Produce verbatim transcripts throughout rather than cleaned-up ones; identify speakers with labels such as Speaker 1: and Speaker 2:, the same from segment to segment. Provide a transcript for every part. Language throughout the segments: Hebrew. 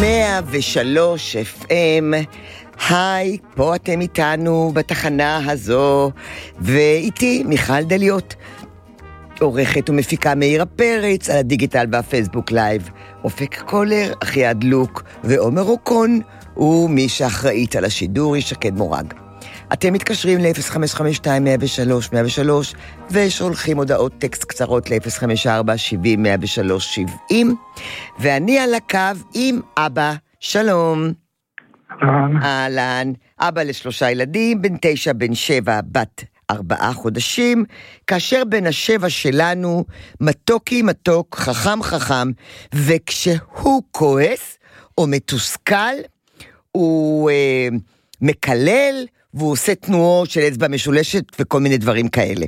Speaker 1: מאה ושלוש אף אם, היי, פה אתם איתנו בתחנה הזו, ואיתי מיכל דליות, עורכת ומפיקה מאירה פרץ על הדיגיטל והפייסבוק לייב, אופק קולר, אחי הדלוק, ועומר אוקון, הוא מי שאחראית על השידור, היא שקד מורג. אתם מתקשרים ל-אפס חמש חמש שתיים מאה ושלוש מאה ושלוש ושולחים הודעות טקסט קצרות ל-אפס חמש ארבע שבעים מאה ושלוש שבעים, ואני על הקו עם אבא. שלום. אהלן. אבא לשלושה ילדים, בן תשע, בן שבע, בת ארבעה חודשים, כאשר בן השבע שלנו מתוקי מתוק, חכם חכם, וכשהוא כועס או מתוסכל, הוא אה, מקלל, והוא עושה תנועות של אצבע משולשת וכל מיני דברים כאלה.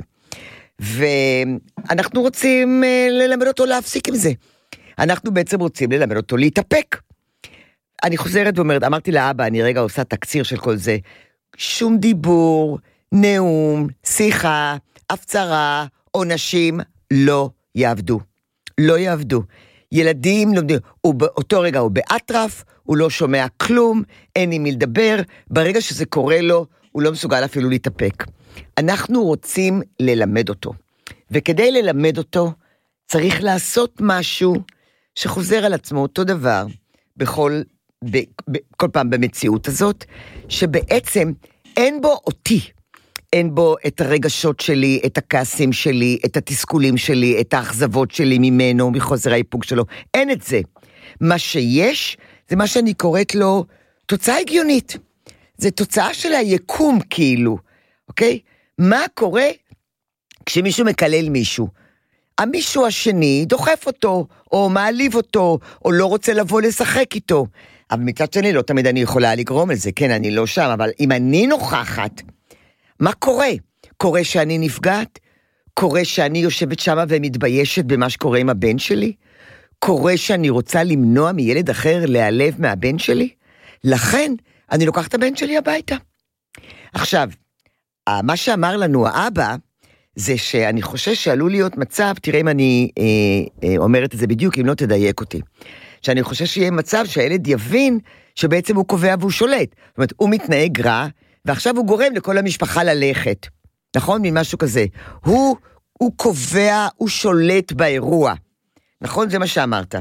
Speaker 1: ואנחנו רוצים אה, ללמד אותו להפסיק עם זה. אנחנו בעצם רוצים ללמד אותו להתאפק. אני חוזרת ואומרת, אמרתי לאבא, אני רגע עושה תקציר של כל זה, שום דיבור, נאום, שיחה, הפצרה, עונשים, לא יעבדו. לא יעבדו. ילדים לומדים, באותו רגע הוא באטרף, הוא לא שומע כלום, אין עם מי לדבר, ברגע שזה קורה לו, הוא לא מסוגל אפילו להתאפק. אנחנו רוצים ללמד אותו, וכדי ללמד אותו, צריך לעשות משהו שחוזר על עצמו אותו דבר, בכל, ב, ב, כל פעם במציאות הזאת, שבעצם אין בו אותי, אין בו את הרגשות שלי, את הכעסים שלי, את התסכולים שלי, את האכזבות שלי ממנו, מחוזר האיפוק שלו, אין את זה. מה שיש, זה מה שאני קוראת לו, תוצאה הגיונית. זה תוצאה של היקום כאילו, אוקיי? מה קורה כשמישהו מקלל מישהו? המישהו השני דוחף אותו, או מעליב אותו, או לא רוצה לבוא לשחק איתו. אבל מצד שני, לא תמיד אני יכולה לגרום לזה, כן, אני לא שם, אבל אם אני נוכחת, מה קורה? קורה שאני נפגעת? קורה שאני יושבת שמה ומתביישת במה שקורה עם הבן שלי? קורה שאני רוצה למנוע מילד אחר להיעלב מהבן שלי? לכן אני לוקח את הבן שלי הביתה. עכשיו, מה שאמר לנו האבא, זה שאני חושש שעלול להיות מצב, תראה אם אני אה, אה, אומרת את זה בדיוק, אם לא תדייק אותי, שאני חושש שיהיה מצב שהילד יבין שבעצם הוא קובע והוא שולט. זאת אומרת, הוא מתנהג רע, ועכשיו הוא גורם לכל המשפחה ללכת. נכון? ממשהו כזה. הוא, הוא קובע, הוא שולט באירוע. נכון? זה מה שאמרת.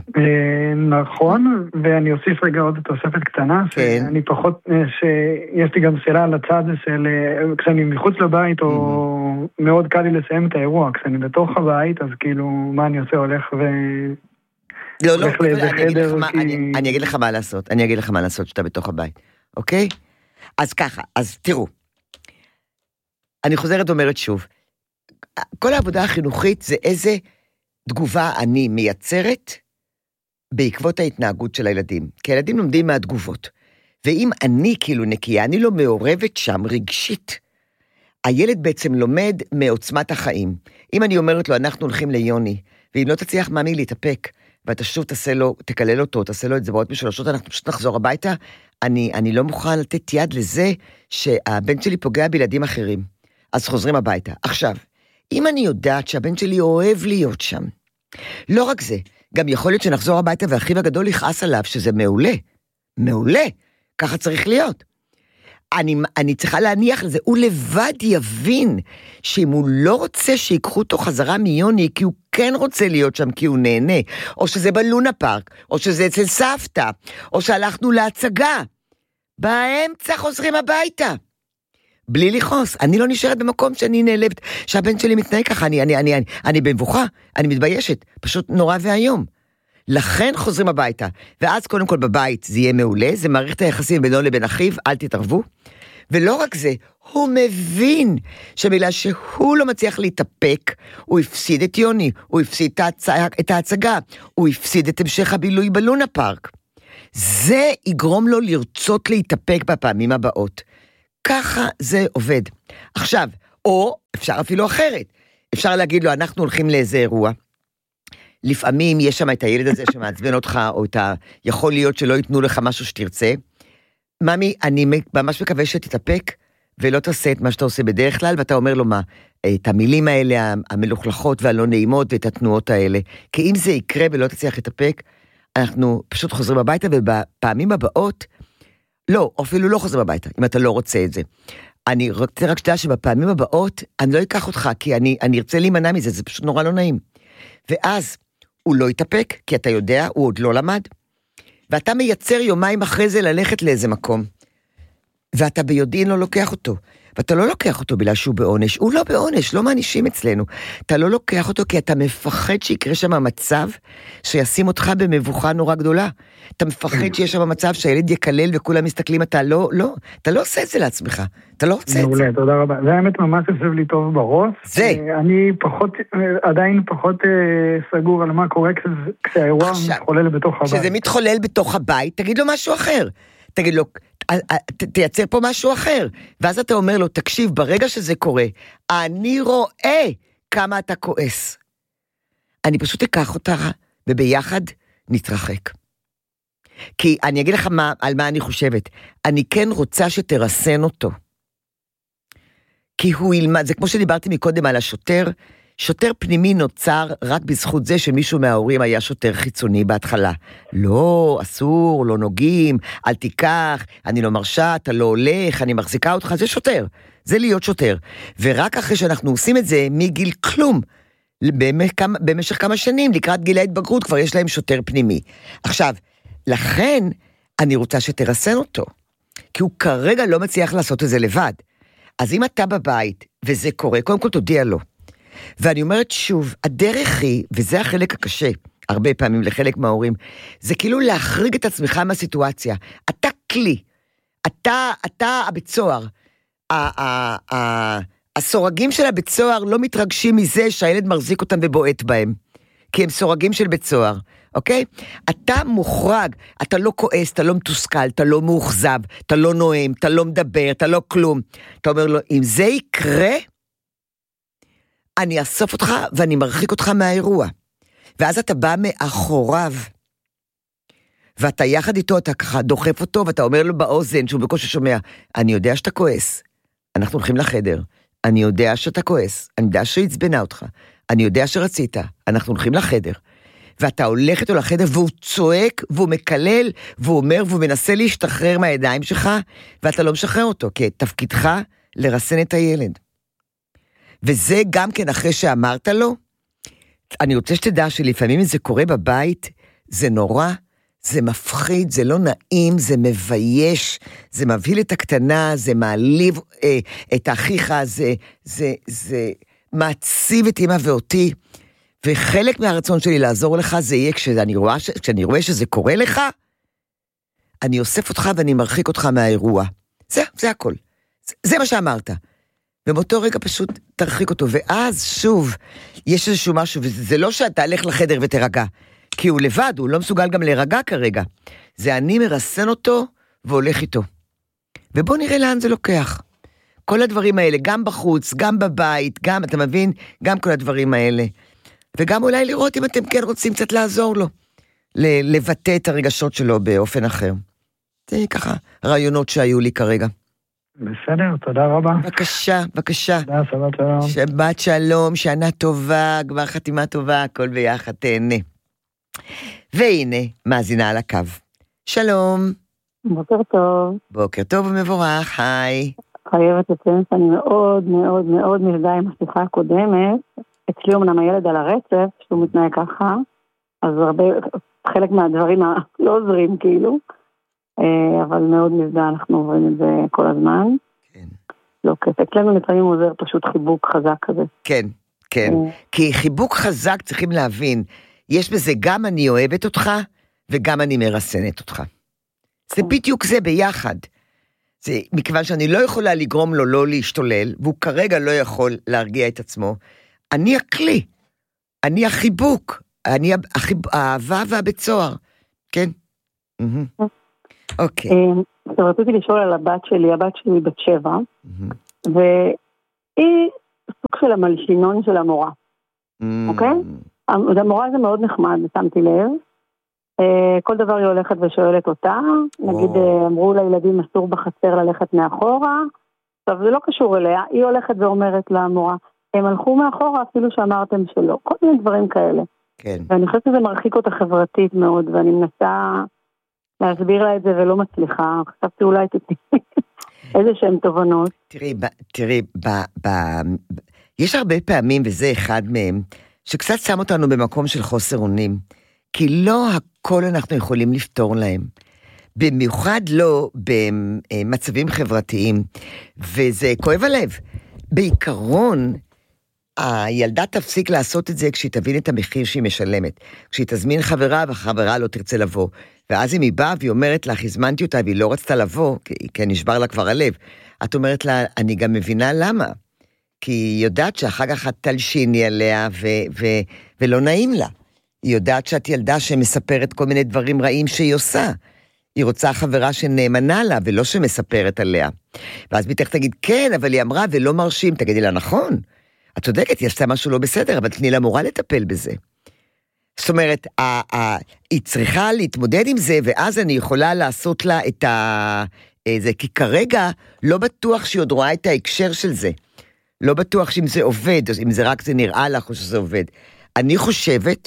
Speaker 2: נכון, ואני אוסיף רגע עוד תוספת קטנה, שאני פחות, שיש לי גם שאלה על הצד של, כשאני מחוץ לבית, או מאוד קל לי לסיים את האירוע, כשאני בתוך הבית, אז כאילו, מה אני עושה, הולך ו...
Speaker 1: לא, לא, אני אגיד לך מה לעשות, אני אגיד לך מה לעשות שאתה בתוך הבית, אוקיי? אז ככה, אז תראו, אני חוזרת ואומרת שוב, כל העבודה החינוכית זה איזה תגובה אני מייצרת בעקבות ההתנהגות של הילדים, כי הילדים לומדים מהתגובות, ואם אני כאילו נקייה, אני לא מעורבת שם רגשית, הילד בעצם לומד מעוצמת החיים. אם אני אומרת לו, אנחנו הולכים ליוני, ואם לא תצליח מאמי להתאפק, ואתה שוב תעשה לו, תקלל אותו, תעשה לו את זה בעוד משלושות, אנחנו פשוט נחזור הביתה, אני, אני לא מוכן לתת יד לזה שהבן שלי פוגע בילדים אחרים. אז חוזרים הביתה. עכשיו, אם אני יודעת שהבן שלי אוהב להיות שם, לא רק זה, גם יכול להיות שנחזור הביתה ואחיו הגדול יכעס עליו, שזה מעולה. מעולה. ככה צריך להיות. אני, אני צריכה להניח לזה, הוא לבד יבין שאם הוא לא רוצה שיקחו אותו חזרה מיוני, כי הוא כן רוצה להיות שם כי הוא נהנה, או שזה בלונה פארק, או שזה אצל סבתא, או שהלכנו להצגה, באמצע חוזרים הביתה. בלי לחוס, אני לא נשארת במקום שאני נעלבת, שהבן שלי מתנהג ככה, אני, אני, אני, אני, אני במבוכה, אני מתביישת, פשוט נורא והיום. לכן חוזרים הביתה, ואז קודם כל בבית זה יהיה מעולה, זה מערכת היחסים בינו לבין אחיו, אל תתערבו, ולא רק זה, הוא מבין שבגלל שהוא לא מצליח להתאפק, הוא הפסיד את יוני, הוא הפסיד את ההצגה, הוא הפסיד את המשך הבילוי בלונה פארק. זה יגרום לו לרצות להתאפק בפעמים הבאות. ככה זה עובד. עכשיו, או אפשר אפילו אחרת, אפשר להגיד לו, אנחנו הולכים לאיזה אירוע, לפעמים יש שם את הילד הזה שמעצבן אותך, או את ה... יכול להיות שלא ייתנו לך משהו שתרצה. ממי, אני ממש מקווה שתתאפק, ולא תעשה את מה שאתה עושה בדרך כלל, ואתה אומר לו מה, את המילים האלה, המלוכלכות והלא נעימות, ואת התנועות האלה. כי אם זה יקרה ולא תצליח להתאפק, אנחנו פשוט חוזרים הביתה, ובפעמים הבאות, לא, אפילו לא חוזרים הביתה, אם אתה לא רוצה את זה. אני רוצה רק שתדע שבפעמים הבאות, אני לא אקח אותך, כי אני, אני ארצה להימנע מזה, זה פשוט נורא לא נעים. ואז, הוא לא יתאפק, כי אתה יודע, הוא עוד לא למד. ואתה מייצר יומיים אחרי זה ללכת לאיזה מקום. ואתה ביודעין לא לוקח אותו. ואתה לא לוקח אותו בגלל שהוא בעונש. הוא לא בעונש, לא מענישים אצלנו. אתה לא לוקח אותו כי אתה מפחד שיקרה שם המצב שישים אותך במבוכה נורא גדולה. אתה מפחד שיש שם מצב שהילד יקלל וכולם מסתכלים, אתה לא, לא, אתה לא עושה את זה לעצמך. אתה לא רוצה את זה.
Speaker 2: מעולה, תודה רבה. זה האמת ממש יושב לי טוב בראש.
Speaker 1: זה.
Speaker 2: אני פחות, עדיין פחות סגור על מה קורה כשהאירוע מתחולל בתוך הבית.
Speaker 1: כשזה מתחולל בתוך הבית, תגיד לו משהו אחר. תגיד לו, תייצר פה משהו אחר. ואז אתה אומר לו, תקשיב, ברגע שזה קורה, אני רואה כמה אתה כועס. אני פשוט אקח אותך, וביחד נתרחק. כי אני אגיד לך מה, על מה אני חושבת. אני כן רוצה שתרסן אותו. כי הוא ילמד, זה כמו שדיברתי מקודם על השוטר, שוטר פנימי נוצר רק בזכות זה שמישהו מההורים היה שוטר חיצוני בהתחלה. לא, אסור, לא נוגעים, אל תיקח, אני לא מרשה, אתה לא הולך, אני מחזיקה אותך, זה שוטר. זה להיות שוטר. ורק אחרי שאנחנו עושים את זה, מגיל כלום, במשך כמה שנים, לקראת גיל ההתבגרות, כבר יש להם שוטר פנימי. עכשיו, לכן אני רוצה שתרסן אותו, כי הוא כרגע לא מצליח לעשות את זה לבד. אז אם אתה בבית, וזה קורה, קודם כל תודיע לו. ואני אומרת שוב, הדרך היא, וזה החלק הקשה, הרבה פעמים לחלק מההורים, זה כאילו להחריג את עצמך מהסיטואציה. אתה כלי, אתה, אתה הבית סוהר. הסורגים של הבית סוהר לא מתרגשים מזה שהילד מחזיק אותם ובועט בהם, כי הם סורגים של בית סוהר, אוקיי? אתה מוחרג, אתה לא כועס, אתה לא מתוסכל, אתה לא מאוכזב, אתה לא נואם, אתה לא מדבר, אתה לא כלום. אתה אומר לו, אם זה יקרה, אני אסוף אותך ואני מרחיק אותך מהאירוע. ואז אתה בא מאחוריו, ואתה יחד איתו, אתה ככה דוחף אותו, ואתה אומר לו באוזן, שהוא בקושי שומע, אני יודע שאתה כועס, אנחנו הולכים לחדר, אני יודע שאתה כועס, אני יודע שהצבנה אותך, אני יודע שרצית, אנחנו הולכים לחדר, ואתה הולך איתו לחדר, והוא צועק, והוא מקלל, והוא אומר, והוא מנסה להשתחרר מהידיים שלך, ואתה לא משחרר אותו, כי תפקידך לרסן את הילד. וזה גם כן אחרי שאמרת לו, אני רוצה שתדע שלפעמים זה קורה בבית, זה נורא, זה מפחיד, זה לא נעים, זה מבייש, זה מבהיל את הקטנה, זה מעליב אה, את אחיך, זה, זה, זה מעציב את אמא ואותי, וחלק מהרצון שלי לעזור לך זה יהיה כשאני רואה, כשאני רואה שזה קורה לך, אני אוסף אותך ואני מרחיק אותך מהאירוע. זה, זה הכל. זה, זה מה שאמרת. ובאותו רגע פשוט תרחיק אותו, ואז שוב, יש איזשהו משהו, וזה לא שאתה הלך לחדר ותרגע, כי הוא לבד, הוא לא מסוגל גם להירגע כרגע. זה אני מרסן אותו והולך איתו. ובוא נראה לאן זה לוקח. כל הדברים האלה, גם בחוץ, גם בבית, גם, אתה מבין, גם כל הדברים האלה. וגם אולי לראות אם אתם כן רוצים קצת לעזור לו, לבטא את הרגשות שלו באופן אחר. זה ככה רעיונות שהיו לי כרגע.
Speaker 2: בסדר, תודה רבה.
Speaker 1: בבקשה, בבקשה.
Speaker 2: תודה, שבת שלום.
Speaker 1: שבת שלום, שנה טובה, גמר חתימה טובה, הכל ביחד, תהנה. והנה, מאזינה על הקו. שלום.
Speaker 3: בוקר טוב.
Speaker 1: בוקר טוב ומבורך, היי.
Speaker 3: חייבת לציין שאני מאוד מאוד מאוד מזדהה עם השיחה הקודמת. אצלי אומנם הילד על הרצף, שהוא מתנהג ככה, אז הרבה, חלק מהדברים לא עוזרים כאילו, אבל מאוד מזדהה, אנחנו עוברים את זה כל הזמן.
Speaker 1: כן.
Speaker 3: לא כיף. אצלנו לפעמים עוזר פשוט חיבוק חזק כזה.
Speaker 1: כן, כן. כי חיבוק חזק צריכים להבין, יש בזה גם אני אוהבת אותך, וגם אני מרסנת אותך. זה בדיוק זה ביחד. זה מכיוון שאני לא יכולה לגרום לו לא להשתולל, והוא כרגע לא יכול להרגיע את עצמו, אני הכלי, אני החיבוק, אני האהבה והבית סוהר, כן? אוקיי.
Speaker 3: עכשיו רציתי לשאול על הבת שלי, הבת שלי בת שבע, והיא סוג של המלשינון של המורה, אוקיי? המורה זה מאוד נחמד, שמתי לב, כל דבר היא הולכת ושואלת אותה, נגיד אמרו לילדים אסור בחצר ללכת מאחורה, עכשיו זה לא קשור אליה, היא הולכת ואומרת למורה, הם הלכו מאחורה אפילו שאמרתם שלא, כל מיני דברים כאלה.
Speaker 1: כן.
Speaker 3: ואני חושבת שזה מרחיק אותה חברתית מאוד, ואני מנסה להסביר לה את זה ולא מצליחה. חשבתי אולי תתני איזה שהן תובנות.
Speaker 1: תראי, ב, תראי, ב, ב, ב, יש הרבה פעמים, וזה אחד מהם, שקצת שם אותנו במקום של חוסר אונים, כי לא הכל אנחנו יכולים לפתור להם. במיוחד לא במצבים חברתיים, וזה כואב הלב. בעיקרון, הילדה תפסיק לעשות את זה כשהיא תבין את המחיר שהיא משלמת. כשהיא תזמין חברה, והחברה לא תרצה לבוא. ואז אם היא באה והיא אומרת לך, הזמנתי אותה והיא לא רצתה לבוא, כי נשבר לה כבר הלב. את אומרת לה, אני גם מבינה למה. כי היא יודעת שאחר כך את תלשיני עליה ו- ו- ולא נעים לה. היא יודעת שאת ילדה שמספרת כל מיני דברים רעים שהיא עושה. היא רוצה חברה שנאמנה לה ולא שמספרת עליה. ואז ביתך תגיד, כן, אבל היא אמרה ולא מרשים. תגידי לה, נכון. את צודקת, יש לה משהו לא בסדר, אבל תני לה מורה לטפל בזה. זאת אומרת, ה- ה- היא צריכה להתמודד עם זה, ואז אני יכולה לעשות לה את ה... זה, כי כרגע לא בטוח שהיא עוד רואה את ההקשר של זה. לא בטוח שאם זה עובד, או אם זה רק זה נראה לך או שזה עובד. אני חושבת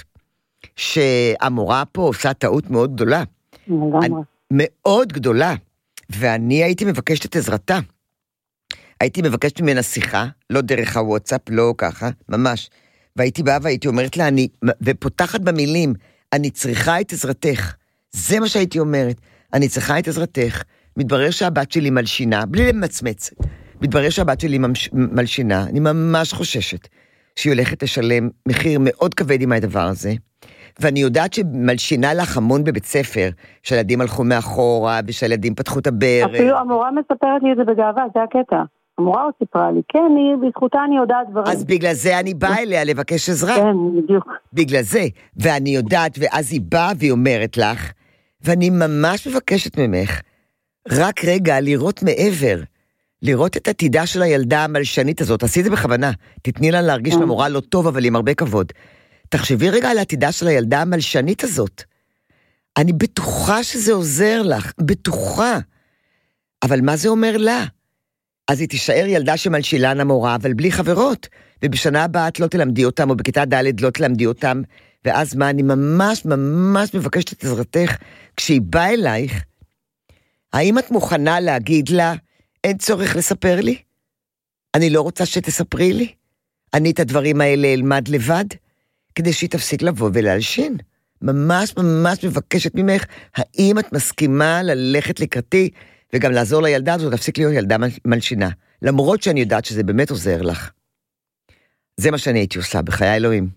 Speaker 1: שהמורה פה עושה טעות מאוד גדולה. אני, מאוד גדולה. ואני הייתי מבקשת את עזרתה. הייתי מבקשת ממנה שיחה, לא דרך הוואטסאפ, לא ככה, ממש. והייתי באה והייתי אומרת לה, אני, ופותחת במילים, אני צריכה את עזרתך. זה מה שהייתי אומרת. אני צריכה את עזרתך. מתברר שהבת שלי מלשינה, בלי למצמץ. מתברר שהבת שלי מלשינה. אני ממש חוששת שהיא הולכת לשלם מחיר מאוד כבד עם הדבר הזה. ואני יודעת שמלשינה לך המון בבית ספר, שהילדים הלכו מאחורה, ושהילדים פתחו את הברק.
Speaker 3: אפילו המורה מספרת לי את זה בגאווה, זה הקטע. המורה עוד סיפרה לי, כן, היא, בזכותה אני יודעת דברים.
Speaker 1: אז בגלל זה אני באה אליה לבקש עזרה.
Speaker 3: כן, בדיוק.
Speaker 1: בגלל זה. ואני יודעת, ואז היא באה והיא אומרת לך, ואני ממש מבקשת ממך, רק רגע לראות מעבר, לראות את עתידה של הילדה המלשנית הזאת, עשי את זה בכוונה, תתני לה להרגיש למורה לא טוב, אבל עם הרבה כבוד. תחשבי רגע על העתידה של הילדה המלשנית הזאת. אני בטוחה שזה עוזר לך, בטוחה. אבל מה זה אומר לה? אז היא תישאר ילדה שמלשילה למורה, אבל בלי חברות, ובשנה הבאה את לא תלמדי אותם, או בכיתה ד' לא תלמדי אותם, ואז מה, אני ממש ממש מבקשת את עזרתך, כשהיא באה אלייך, האם את מוכנה להגיד לה, אין צורך לספר לי? אני לא רוצה שתספרי לי? אני את הדברים האלה אלמד לבד? כדי שהיא תפסיק לבוא ולהלשין. ממש ממש מבקשת ממך, האם את מסכימה ללכת לקראתי, וגם לעזור לילדה הזאת, תפסיק להיות ילדה מלשינה. למרות שאני יודעת שזה באמת עוזר לך. זה מה שאני הייתי עושה, בחיי אלוהים.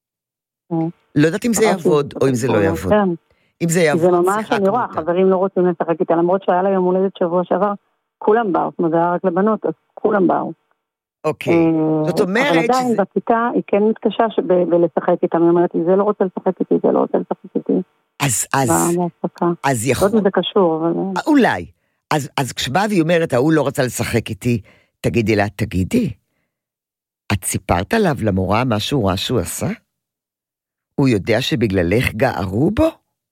Speaker 1: לא יודעת אם זה יעבוד, או אם זה לא יעבוד. אם זה יעבוד,
Speaker 3: זה ממש אני רואה, חברים לא רוצים לשחק איתה, למרות שהיה לה יום הולדת שבוע שעבר, כולם באו, זאת אומרת, זה היה רק לבנות, אז כולם באו.
Speaker 1: אוקיי, זאת אומרת...
Speaker 3: אבל עדיין בכיתה היא כן מתקשה בלשחק איתה, היא אומרת לי, זה לא רוצה לשחק איתי, זה לא רוצה לשחק איתי.
Speaker 1: אז, אז, אז יכול...
Speaker 3: זה קשור, אבל...
Speaker 1: אולי. אז, אז כשבאה והיא אומרת, ההוא לא רוצה לשחק איתי, תגידי לה, תגידי, את סיפרת עליו למורה משהו רע שהוא עשה? הוא יודע שבגללך גערו בו?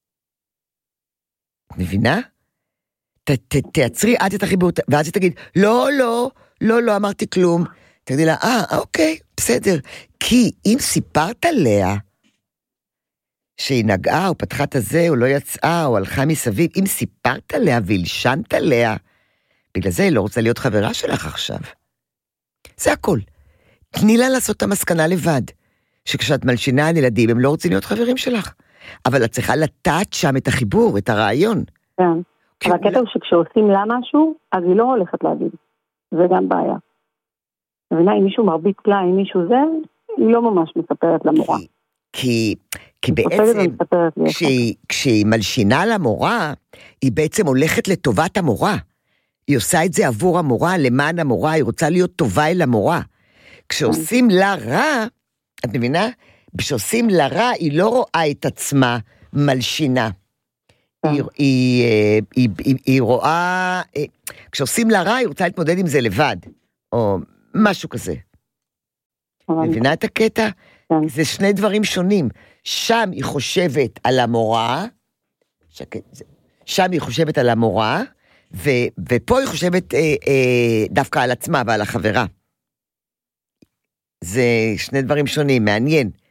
Speaker 1: מבינה? ת, ת, תעצרי, את תתחיבו, ואז היא תגיד, לא, לא, לא, לא אמרתי כלום. תגידי לה, אה, אוקיי, בסדר. כי אם סיפרת עליה, שהיא נגעה, או פתחה את הזה, או לא יצאה, או הלכה מסביב, אם סיפרת עליה והלשנת עליה, בגלל זה היא לא רוצה להיות חברה שלך עכשיו. זה הכל. תני לה לעשות את המסקנה לבד, שכשאת מלשינה על ילדים, הם לא רוצים להיות חברים שלך. אבל את צריכה לטעת שם את החיבור, את הרעיון.
Speaker 3: כן. אבל הקטע הוא שכשעושים לה משהו, אז היא לא הולכת להגיד. זה גם בעיה. מבינה, אם מישהו מרביץ לה, אם מישהו זה, היא לא ממש מספרת למורה.
Speaker 1: כי, כי בעצם, כשהיא, כשהיא מלשינה למורה, היא בעצם הולכת לטובת המורה. היא עושה את זה עבור המורה, למען המורה, היא רוצה להיות טובה אל המורה. כשעושים לה רע, את מבינה? כשעושים לה רע, היא לא רואה את עצמה מלשינה. היא, היא, היא, היא, היא רואה, כשעושים לה רע, היא רוצה להתמודד עם זה לבד, או משהו כזה. מבינה את הקטע? זה שני דברים שונים. שם היא חושבת על המורה, שם היא חושבת על המורה, ו, ופה היא חושבת אה, אה, דווקא על עצמה ועל החברה. זה שני דברים שונים, מעניין.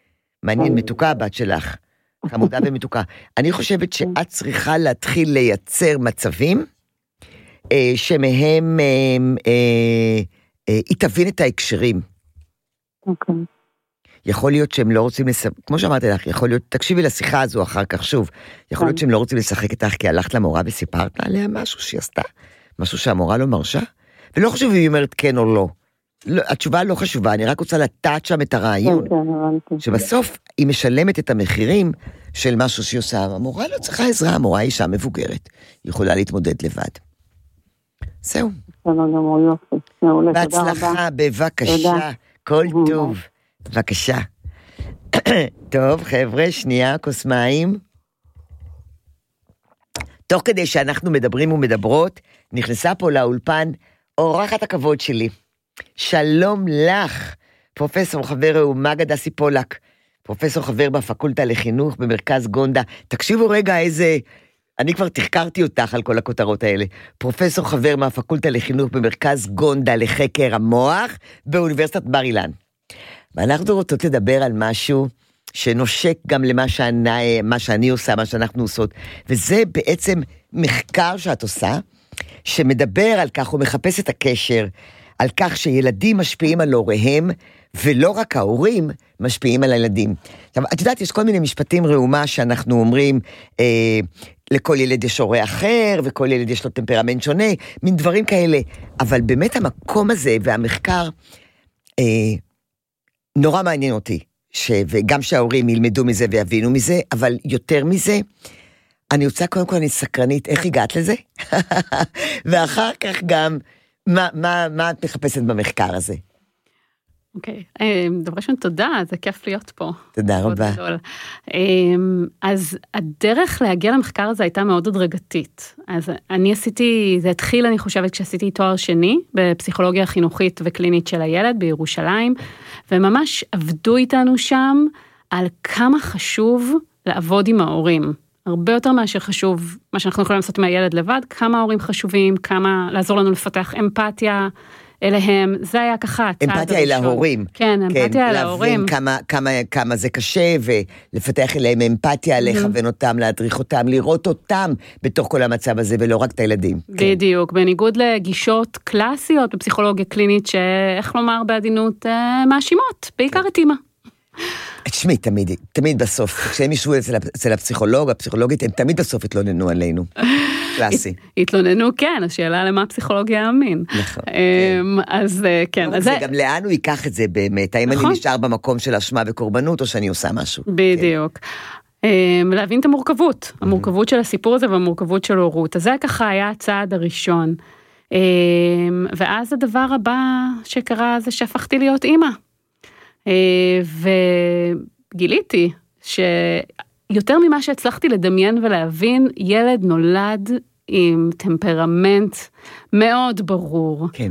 Speaker 1: מעניין, מתוקה הבת שלך, חמודה ומתוקה. אני חושבת שאת צריכה להתחיל לייצר מצבים, אה, שמהם אה, אה, אה, היא תבין את ההקשרים.
Speaker 3: אוקיי.
Speaker 1: יכול להיות שהם לא רוצים לשחק, כמו שאמרתי לך, יכול להיות, תקשיבי לשיחה הזו אחר כך שוב, יכול להיות שהם לא רוצים לשחק איתך, כי הלכת למורה וסיפרת עליה משהו שהיא עשתה, משהו שהמורה לא מרשה, ולא חשוב אם היא אומרת כן או לא. לא, התשובה לא חשובה, אני רק רוצה לטעת שם את הרעיון, שבסוף היא משלמת את המחירים של משהו שהיא עושה, המורה לא צריכה עזרה, המורה היא אישה מבוגרת, היא יכולה להתמודד לבד. זהו. בהצלחה, בבקשה, כל טוב. בבקשה. טוב, חבר'ה, שנייה, כוס מים. תוך כדי שאנחנו מדברים ומדברות, נכנסה פה לאולפן אורחת הכבוד שלי. שלום לך, פרופסור חבר ראומה דסי פולק, פרופסור חבר בפקולטה לחינוך במרכז גונדה. תקשיבו רגע איזה, אני כבר תחקרתי אותך על כל הכותרות האלה. פרופסור חבר מהפקולטה לחינוך במרכז גונדה לחקר המוח באוניברסיטת בר אילן. ואנחנו רוצות לדבר על משהו שנושק גם למה שאני, מה שאני עושה, מה שאנחנו עושות, וזה בעצם מחקר שאת עושה, שמדבר על כך, הוא מחפש את הקשר, על כך שילדים משפיעים על הוריהם, ולא רק ההורים משפיעים על הילדים. עכשיו, את יודעת, יש כל מיני משפטים ראומה שאנחנו אומרים, אה, לכל ילד יש הורה אחר, וכל ילד יש לו טמפרמנט שונה, מין דברים כאלה, אבל באמת המקום הזה והמחקר, אה, נורא מעניין אותי, ש... וגם שההורים ילמדו מזה ויבינו מזה, אבל יותר מזה, אני רוצה קודם כל, אני סקרנית, איך הגעת לזה? ואחר כך גם, מה, מה, מה את מחפשת במחקר הזה?
Speaker 4: אוקיי, דבר ראשון, תודה, זה כיף להיות פה.
Speaker 1: תודה רבה.
Speaker 4: אז הדרך להגיע למחקר הזה הייתה מאוד הדרגתית. אז אני עשיתי, זה התחיל, אני חושבת, כשעשיתי תואר שני, בפסיכולוגיה חינוכית וקלינית של הילד בירושלים, וממש עבדו איתנו שם על כמה חשוב לעבוד עם ההורים. הרבה יותר מאשר חשוב, מה שאנחנו יכולים לעשות עם הילד לבד, כמה ההורים חשובים, כמה לעזור לנו לפתח אמפתיה אליהם, זה היה ככה הצעד הראשון.
Speaker 1: אמפתיה אל ההורים.
Speaker 4: כן, אמפתיה אל ההורים.
Speaker 1: להבין כמה, כמה, כמה זה קשה, ולפתח אליהם אמפתיה, לכוון אותם, להדריך אותם, לראות אותם בתוך כל המצב הזה, ולא רק את הילדים.
Speaker 4: בדיוק, בניגוד לגישות קלאסיות בפסיכולוגיה קלינית, שאיך לומר בעדינות, מאשימות, בעיקר את אמא.
Speaker 1: תשמעי, תמיד, תמיד בסוף, כשהם ישבו אצל, אצל הפסיכולוג, הפסיכולוגית, הם תמיד בסוף התלוננו עלינו. קלאסי.
Speaker 4: התלוננו, כן, השאלה למה הפסיכולוגיה יאמין.
Speaker 1: נכון.
Speaker 4: אז כן.
Speaker 1: זה גם לאן הוא ייקח את זה באמת, האם אני נשאר במקום של אשמה וקורבנות, או שאני עושה משהו.
Speaker 4: בדיוק. להבין את המורכבות, המורכבות של הסיפור הזה, והמורכבות של הורות. אז זה ככה היה הצעד הראשון. ואז הדבר הבא שקרה, זה שהפכתי להיות אימא. וגיליתי שיותר ממה שהצלחתי לדמיין ולהבין, ילד נולד עם טמפרמנט מאוד ברור.
Speaker 1: כן.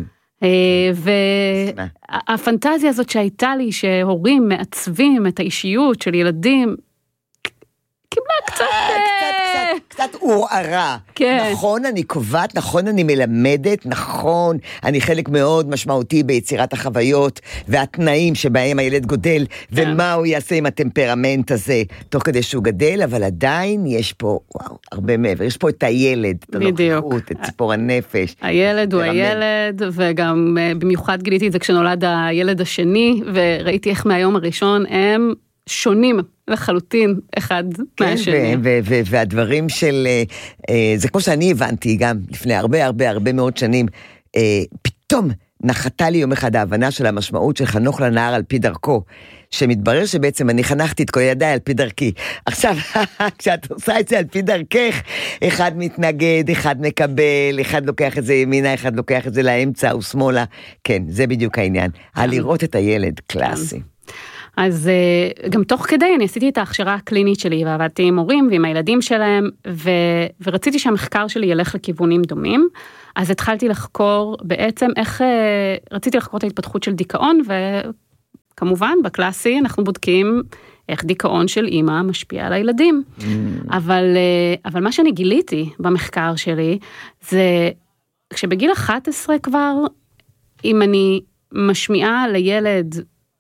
Speaker 4: והפנטזיה הזאת שהייתה לי, שהורים מעצבים את האישיות של ילדים, קיבלה קצת...
Speaker 1: קצת עורערה. נכון, אני קובעת, נכון, אני מלמדת, נכון, אני חלק מאוד משמעותי ביצירת החוויות והתנאים שבהם הילד גודל, ומה הוא יעשה עם הטמפרמנט הזה, תוך כדי שהוא גדל, אבל עדיין יש פה, וואו, הרבה מעבר, יש פה את הילד, את הנוכחות, את ציפור הנפש.
Speaker 4: הילד הוא הילד, וגם במיוחד גיליתי את זה כשנולד הילד השני, וראיתי איך מהיום הראשון הם שונים לחלוטין אחד מהשני.
Speaker 1: והדברים של, זה כמו שאני הבנתי גם לפני הרבה הרבה הרבה מאוד שנים, פתאום נחתה לי יום אחד ההבנה של המשמעות של חנוך לנער על פי דרכו, שמתברר שבעצם אני חנכתי את כל ידיי על פי דרכי. עכשיו, כשאת עושה את זה על פי דרכך, אחד מתנגד, אחד מקבל, אחד לוקח את זה ימינה, אחד לוקח את זה לאמצע ושמאלה. כן, זה בדיוק העניין. על לראות את הילד, קלאסי.
Speaker 4: אז גם תוך כדי אני עשיתי את ההכשרה הקלינית שלי, ועבדתי עם הורים ועם הילדים שלהם, ו... ורציתי שהמחקר שלי ילך לכיוונים דומים, אז התחלתי לחקור בעצם איך, רציתי לחקור את ההתפתחות של דיכאון, וכמובן בקלאסי אנחנו בודקים איך דיכאון של אמא משפיע על הילדים, mm. אבל, אבל מה שאני גיליתי במחקר שלי, זה כשבגיל אחת עשרה כבר, אם אני משמיעה לילד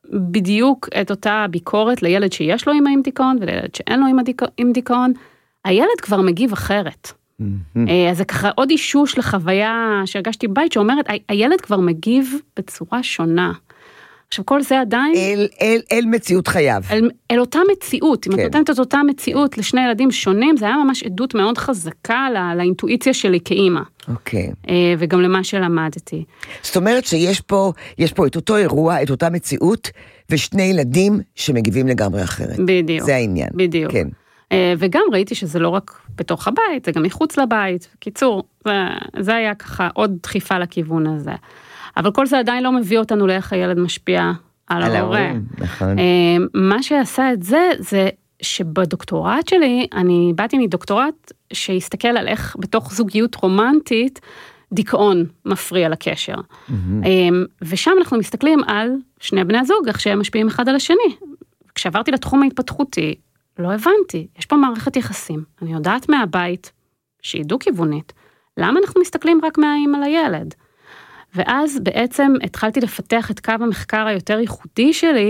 Speaker 4: בדיוק את אותה ביקורת לילד שיש לו אמא עם דיכאון, ולילד שאין לו עם דיכאון, הילד כבר מגיב אחרת. אז זה ככה עוד אישוש לחוויה שהרגשתי בבית, שאומרת, הילד כבר מגיב בצורה שונה. עכשיו, כל זה עדיין...
Speaker 1: אל, אל, אל מציאות חייו.
Speaker 4: אל, אל אותה מציאות. אם כן. את נותנת את אותה מציאות לשני ילדים שונים, זה היה ממש עדות מאוד חזקה לא, לאינטואיציה שלי כאימא.
Speaker 1: אוקיי.
Speaker 4: וגם למה שלמדתי.
Speaker 1: זאת אומרת שיש פה, יש פה את אותו אירוע, את אותה מציאות, ושני ילדים שמגיבים לגמרי אחרת.
Speaker 4: בדיוק.
Speaker 1: זה העניין.
Speaker 4: בדיוק.
Speaker 1: כן.
Speaker 4: וגם ראיתי שזה לא רק בתוך הבית, זה גם מחוץ לבית. קיצור, זה, זה היה ככה עוד דחיפה לכיוון הזה. אבל כל זה עדיין לא מביא אותנו לאיך הילד משפיע על ההורה.
Speaker 1: נכון.
Speaker 4: מה שעשה את זה, זה שבדוקטורט שלי, אני באתי מדוקטורט שהסתכל על איך בתוך זוגיות רומנטית, דיכאון מפריע לקשר. ושם אנחנו מסתכלים על שני בני הזוג, איך שהם משפיעים אחד על השני. כשעברתי לתחום ההתפתחותי, לא הבנתי, יש פה מערכת יחסים. אני יודעת מהבית, שהיא דו-כיוונית, למה אנחנו מסתכלים רק מהאם על הילד? ואז בעצם התחלתי לפתח את קו המחקר היותר ייחודי שלי,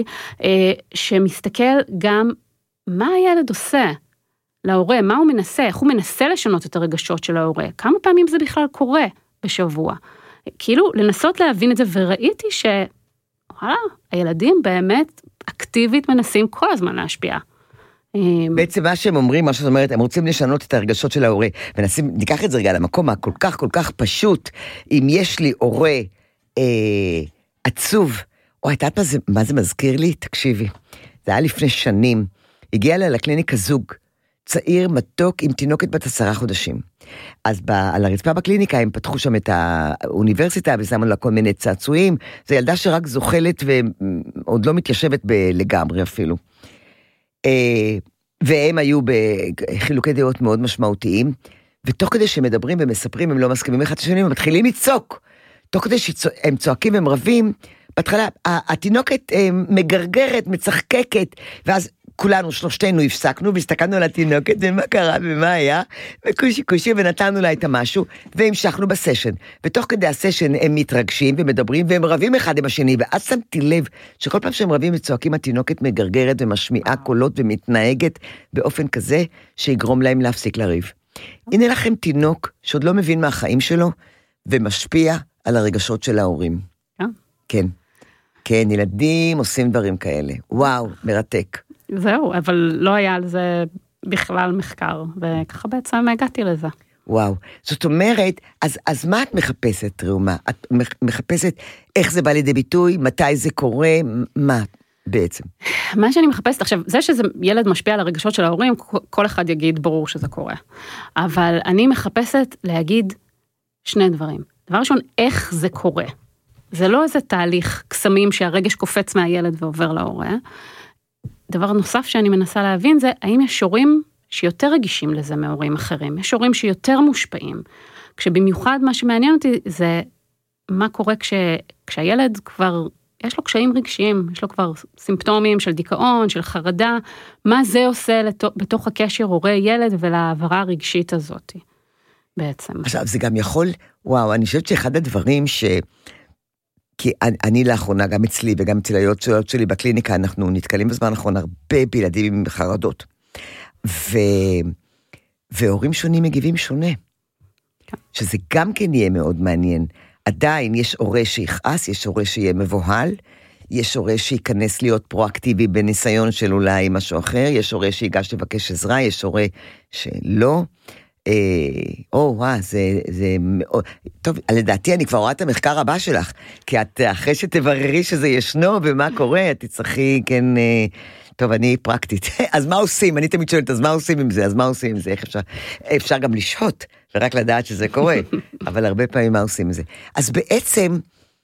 Speaker 4: שמסתכל גם מה הילד עושה להורה, מה הוא מנסה, איך הוא מנסה לשנות את הרגשות של ההורה, כמה פעמים זה בכלל קורה בשבוע. כאילו לנסות להבין את זה, וראיתי שוואלה, הילדים באמת אקטיבית מנסים כל הזמן להשפיע.
Speaker 1: בעצם מה שהם אומרים, מה שאת אומרת, הם רוצים לשנות את הרגשות של ההורה, ונשים, ניקח את זה רגע למקום הכל כך כל כך פשוט, אם יש לי הורה אה, עצוב, או הייתה מה זה, מה זה מזכיר לי? תקשיבי, זה היה לפני שנים, הגיע לה לקליניקה זוג, צעיר מתוק עם תינוקת בת עשרה חודשים, אז ב, על הרצפה בקליניקה הם פתחו שם את האוניברסיטה, ושמו לה כל מיני צעצועים, זו ילדה שרק זוחלת ועוד לא מתיישבת לגמרי אפילו. והם היו בחילוקי דעות מאוד משמעותיים, ותוך כדי שמדברים ומספרים, הם לא מסכימים אחד לשני, הם מתחילים לצעוק. תוך כדי שהם צועקים והם רבים, בהתחלה התינוקת מגרגרת, מצחקקת, ואז כולנו, שלושתנו הפסקנו, והסתכלנו על התינוקת, ומה קרה ומה היה, וקושי קושי, ונתנו לה את המשהו, והמשכנו בסשן. ותוך כדי הסשן הם מתרגשים ומדברים, והם רבים אחד עם השני, ואז שמתי לב שכל פעם שהם רבים וצועקים, התינוקת מגרגרת ומשמיעה קולות ומתנהגת באופן כזה, שיגרום להם להפסיק לריב. הנה לכם תינוק שעוד לא מבין מהחיים שלו, ומשפיע על הרגשות של ההורים. כן. כן, ילדים עושים דברים כאלה. וואו, מרתק.
Speaker 4: זהו, אבל לא היה על זה בכלל מחקר, וככה בעצם הגעתי לזה.
Speaker 1: וואו, זאת אומרת, אז, אז מה את מחפשת, ראומה? את מחפשת איך זה בא לידי ביטוי, מתי זה קורה, מה בעצם?
Speaker 4: מה שאני מחפשת, עכשיו, זה שזה ילד משפיע על הרגשות של ההורים, כל אחד יגיד ברור שזה קורה. אבל אני מחפשת להגיד שני דברים. דבר ראשון, איך זה קורה? זה לא איזה תהליך קסמים שהרגש קופץ מהילד ועובר להורה. דבר נוסף שאני מנסה להבין זה, האם יש הורים שיותר רגישים לזה מהורים אחרים, יש הורים שיותר מושפעים, כשבמיוחד מה שמעניין אותי זה, מה קורה כש, כשהילד כבר, יש לו קשיים רגשיים, יש לו כבר סימפטומים של דיכאון, של חרדה, מה זה עושה לתוך, בתוך הקשר הורה-ילד ולעברה הרגשית הזאת, בעצם. עכשיו,
Speaker 1: זה גם יכול, וואו, אני חושבת שאחד הדברים ש... כי אני, אני לאחרונה, גם אצלי וגם אצל היועצות שלי בקליניקה, אנחנו נתקלים בזמן האחרון הרבה בילדים עם חרדות. ו... והורים שונים מגיבים שונה. שזה גם כן יהיה מאוד מעניין. עדיין יש הורה שיכעס, יש הורה שיהיה מבוהל, יש הורה שיכנס להיות פרואקטיבי בניסיון של אולי משהו אחר, יש הורה שיגש לבקש עזרה, יש הורה שלא. או, וואה, זה, זה מאוד, טוב, לדעתי אני כבר רואה את המחקר הבא שלך, כי את, אחרי שתבררי שזה ישנו, ומה קורה, את תצטרכי, כן, טוב, אני פרקטית, אז מה עושים? אני תמיד שואלת, אז מה עושים עם זה? אז מה עושים עם זה? איך אפשר? אפשר גם לשהות, ורק לדעת שזה קורה, אבל הרבה פעמים מה עושים עם זה? אז בעצם,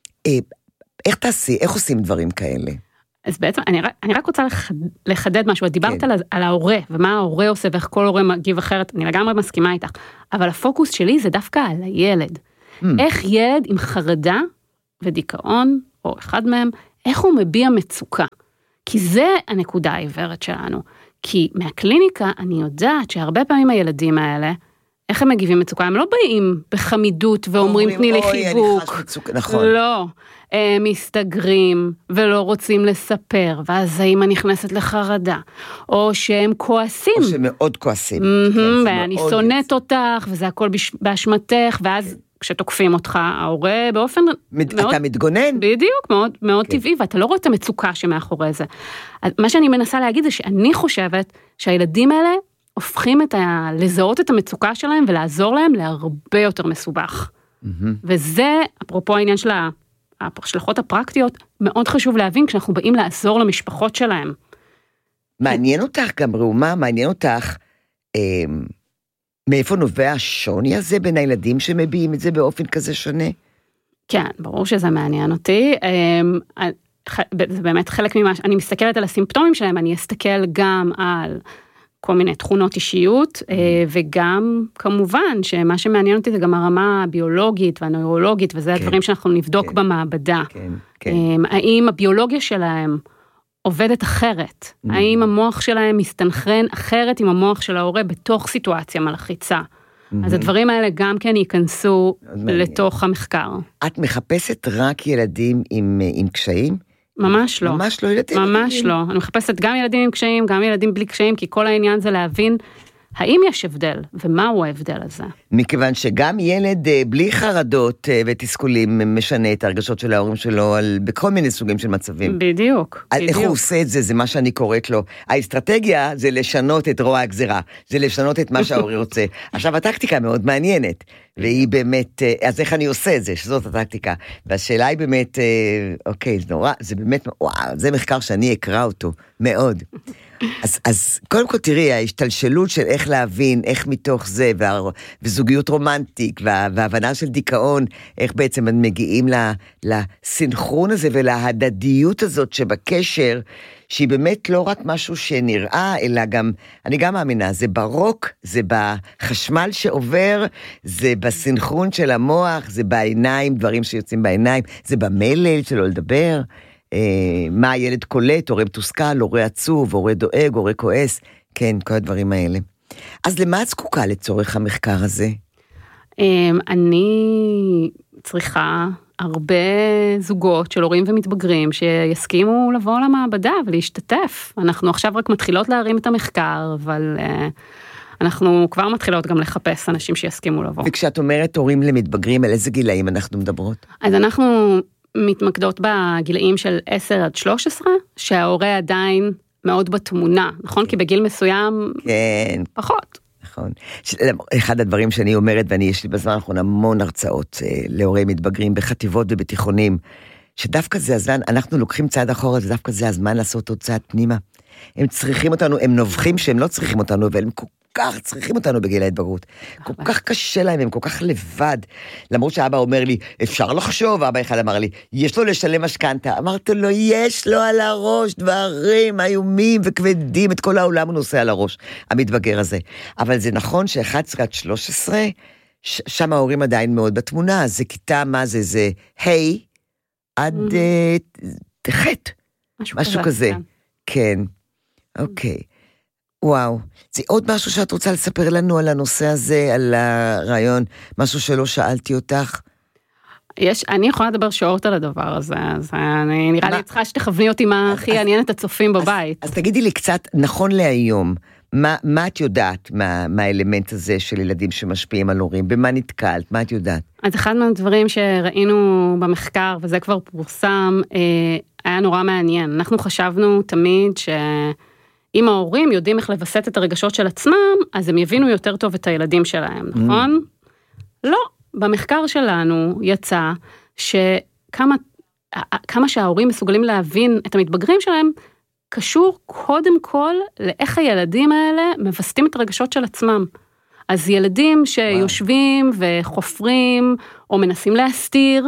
Speaker 1: איך תעשי, איך עושים דברים כאלה?
Speaker 4: אז בעצם, אני רק, אני רק רוצה לחד, לחדד משהו, את דיברת כן. על, על ההורה, ומה ההורה עושה, ואיך כל הורה מגיב אחרת, אני לגמרי מסכימה איתך, אבל הפוקוס שלי זה דווקא על הילד. Mm. איך ילד עם חרדה ודיכאון, או אחד מהם, איך הוא מביע מצוקה? כי זה הנקודה העיוורת שלנו. כי מהקליניקה אני יודעת שהרבה פעמים הילדים האלה, איך הם מגיבים מצוקה? הם לא באים בחמידות ואומרים תני לי חיבוק.
Speaker 1: נכון.
Speaker 4: לא. הם מסתגרים ולא רוצים לספר, ואז האמא נכנסת לחרדה, או שהם כועסים.
Speaker 1: או שהם מאוד כועסים.
Speaker 4: ואני שונאת אותך, וזה הכל באשמתך, ואז כשתוקפים אותך, ההורה באופן מאוד...
Speaker 1: אתה מתגונן?
Speaker 4: בדיוק, מאוד, מאוד טבעי, ואתה לא רואה את המצוקה שמאחורי זה. מה שאני מנסה להגיד זה שאני חושבת שהילדים האלה הופכים את ה... לזהות את המצוקה שלהם ולעזור להם להרבה יותר מסובך. וזה, אפרופו העניין של ההשלכות הפרקטיות, מאוד חשוב להבין כשאנחנו באים לעזור למשפחות שלהם.
Speaker 1: מעניין אותך גם, ראומה, מעניין אותך, מאיפה נובע השוני הזה בין הילדים שמביעים את זה באופן כזה שונה?
Speaker 4: כן, ברור שזה מעניין אותי. זה באמת חלק ממה, אני מסתכלת על הסימפטומים שלהם, אני אסתכל גם על כל מיני תכונות אישיות, וגם כמובן שמה שמעניין אותי זה גם הרמה הביולוגית והנוירולוגית, וזה הדברים שאנחנו נבדוק במעבדה. האם הביולוגיה שלהם עובדת אחרת? האם המוח שלהם מסתנכרן אחרת עם המוח של ההורה בתוך סיטואציה מלחיצה? אז הדברים האלה גם כן ייכנסו לתוך המחקר.
Speaker 1: את מחפשת רק ילדים עם, עם קשיים?
Speaker 4: ממש לא.
Speaker 1: ממש לא ילדים.
Speaker 4: ממש לא. אני מחפשת גם ילדים עם קשיים, גם ילדים בלי קשיים, כי כל העניין זה להבין האם יש הבדל, ומהו ההבדל הזה?
Speaker 1: מכיוון שגם ילד בלי חרדות ותסכולים משנה את הרגשות של ההורים שלו על, בכל מיני סוגים של מצבים.
Speaker 4: בדיוק.
Speaker 1: על איך הוא עושה את זה, זה מה שאני קוראת לו. האסטרטגיה זה לשנות את רוע הגזירה, זה לשנות את מה שההורי רוצה. עכשיו, הטקטיקה מאוד מעניינת, והיא באמת, אז איך אני עושה את זה, שזאת הטקטיקה. והשאלה היא באמת, אוקיי, זה נורא, זה באמת, וואו, זה מחקר שאני אקרא אותו, מאוד. אז, אז קודם כל תראי, ההשתלשלות של איך להבין, איך מתוך זה, וה, וזוגיות רומנטיק, וה, והבנה של דיכאון, איך בעצם מגיעים לה, לסינכרון הזה ולהדדיות הזאת שבקשר, שהיא באמת לא רק משהו שנראה, אלא גם, אני גם מאמינה, זה ברוק, זה בחשמל שעובר, זה בסינכרון של המוח, זה בעיניים, דברים שיוצאים בעיניים, זה במלל שלא לדבר, מה הילד קולט, הורה מתוסכל, הורה עצוב, הורה דואג, הורה כועס, כן, כל הדברים האלה. אז למה את זקוקה לצורך המחקר הזה?
Speaker 4: אני צריכה הרבה זוגות של הורים ומתבגרים שיסכימו לבוא למעבדה ולהשתתף. אנחנו עכשיו רק מתחילות להרים את המחקר, אבל אנחנו כבר מתחילות גם לחפש אנשים שיסכימו לבוא.
Speaker 1: וכשאת אומרת הורים למתבגרים, על איזה גילאים אנחנו מדברות?
Speaker 4: אז אנחנו מתמקדות בגילאים של עשר עד שלוש עשרה, שההורה עדיין מאוד בתמונה, נכון? כי בגיל מסוים
Speaker 1: כן.
Speaker 4: פחות.
Speaker 1: נכון. אחד הדברים שאני אומרת, ואני יש לי בזמן האחרון המון הרצאות להורי מתבגרים בחטיבות ובתיכונים, שדווקא זה הזמן, אנחנו לוקחים צעד אחורה, ודווקא זה הזמן לעשות עוד צעד פנימה. הם צריכים אותנו, הם נובחים שהם לא צריכים אותנו, אבל הם כל כך צריכים אותנו בגיל ההתבגרות. כל כך קשה להם, הם כל כך לבד. למרות שאבא אומר לי, אפשר לחשוב, אבא אחד אמר לי, יש לו לשלם משכנתה. אמרתי לו, יש לו על הראש דברים איומים וכבדים, את כל העולם הוא נושא על הראש, המתבגר הזה. אבל זה נכון ש-אחת עשרה עד שלוש עשרה, שם ההורים עדיין מאוד בתמונה, זה כיתה, מה זה, זה היי, עד חטא, משהו כזה. כן, אוקיי. וואו, זה עוד משהו שאת רוצה לספר לנו על הנושא הזה, על הרעיון, משהו שלא שאלתי אותך?
Speaker 4: יש, אני יכולה לדבר שעות על הדבר הזה, אז אני נראה לי צריכה שתכווני אותי מה הכי יעניין את הצופים בבית.
Speaker 1: אז תגידי לי קצת, נכון להיום, מה את יודעת מהאלמנט הזה של ילדים שמשפיעים על הורים? במה נתקלת? מה את יודעת?
Speaker 4: אז אחד מהדברים שראינו במחקר, וזה כבר פורסם, היה נורא מעניין. אנחנו חשבנו תמיד ש... אם ההורים יודעים איך לבסט את הרגשות של עצמם, אז הם יבינו יותר טוב את הילדים שלהם, נכון? לא, במחקר שלנו יצא שכמה כמה שההורים מסוגלים להבין את המתבגרים שלהם, קשור קודם כל לאיך הילדים האלה מבסטים את הרגשות של עצמם. אז ילדים שיושבים וחופרים, או מנסים להסתיר,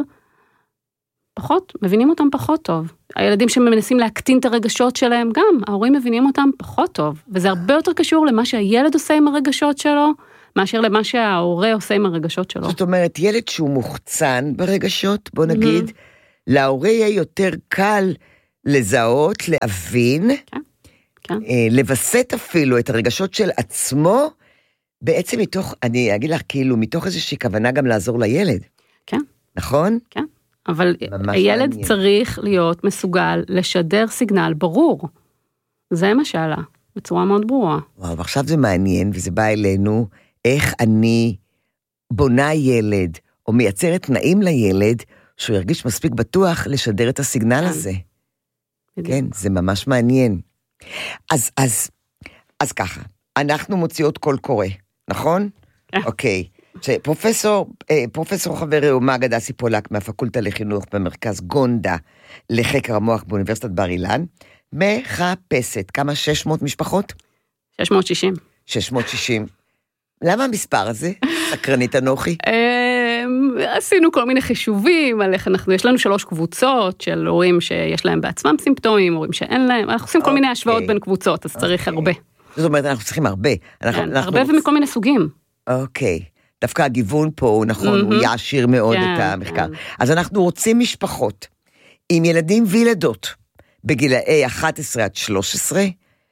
Speaker 4: פחות, מבינים אותם פחות טוב. הילדים שמנסים להקטין את הרגשות שלהם, גם, ההורים מבינים אותם פחות טוב. וזה הרבה יותר קשור למה שהילד עושה עם הרגשות שלו, מאשר למה שההורה עושה עם הרגשות שלו.
Speaker 1: זאת אומרת, ילד שהוא מוחצן ברגשות, בוא נגיד, mm-hmm. להורה יהיה יותר קל לזהות, להבין,
Speaker 4: כן, כן.
Speaker 1: לבסט אפילו את הרגשות של עצמו, בעצם מתוך, אני אגיד לך, כאילו, מתוך איזושהי כוונה גם לעזור לילד.
Speaker 4: כן.
Speaker 1: נכון?
Speaker 4: כן. אבל הילד מעניין. צריך להיות מסוגל לשדר סיגנל ברור. זה מה שעלה, בצורה מאוד ברורה.
Speaker 1: וואו, ועכשיו זה מעניין, וזה בא אלינו, איך אני בונה ילד, או מייצרת תנאים לילד, שהוא ירגיש מספיק בטוח לשדר את הסיגנל כן. הזה. בדיוק. כן, זה ממש מעניין. אז, אז, אז ככה, אנחנו מוציאות קול קורא, נכון? כן. אוקיי. שפרופסור, פרופסור חבר ראומה דסי פולק מהפקולטה לחינוך במרכז גונדה לחקר המוח באוניברסיטת בר אילן, מחפשת כמה שש מאות משפחות?
Speaker 4: שש מאות שישים.
Speaker 1: שש מאות שישים. למה המספר הזה? סקרנית אנוכי?
Speaker 4: עשינו כל מיני חישובים על איך אנחנו, יש לנו שלוש קבוצות של הורים שיש להם בעצמם סימפטומים, הורים שאין להם, אנחנו עושים כל מיני השוואות בין קבוצות, אז צריך הרבה.
Speaker 1: זאת אומרת, אנחנו צריכים הרבה.
Speaker 4: הרבה ומכל מיני סוגים.
Speaker 1: אוקיי. דווקא הגיוון פה הוא נכון, הוא יעשיר מאוד את המחקר. אז אנחנו רוצים משפחות עם ילדים וילדות בגילאי אחת עשרה עד שלוש עשרה,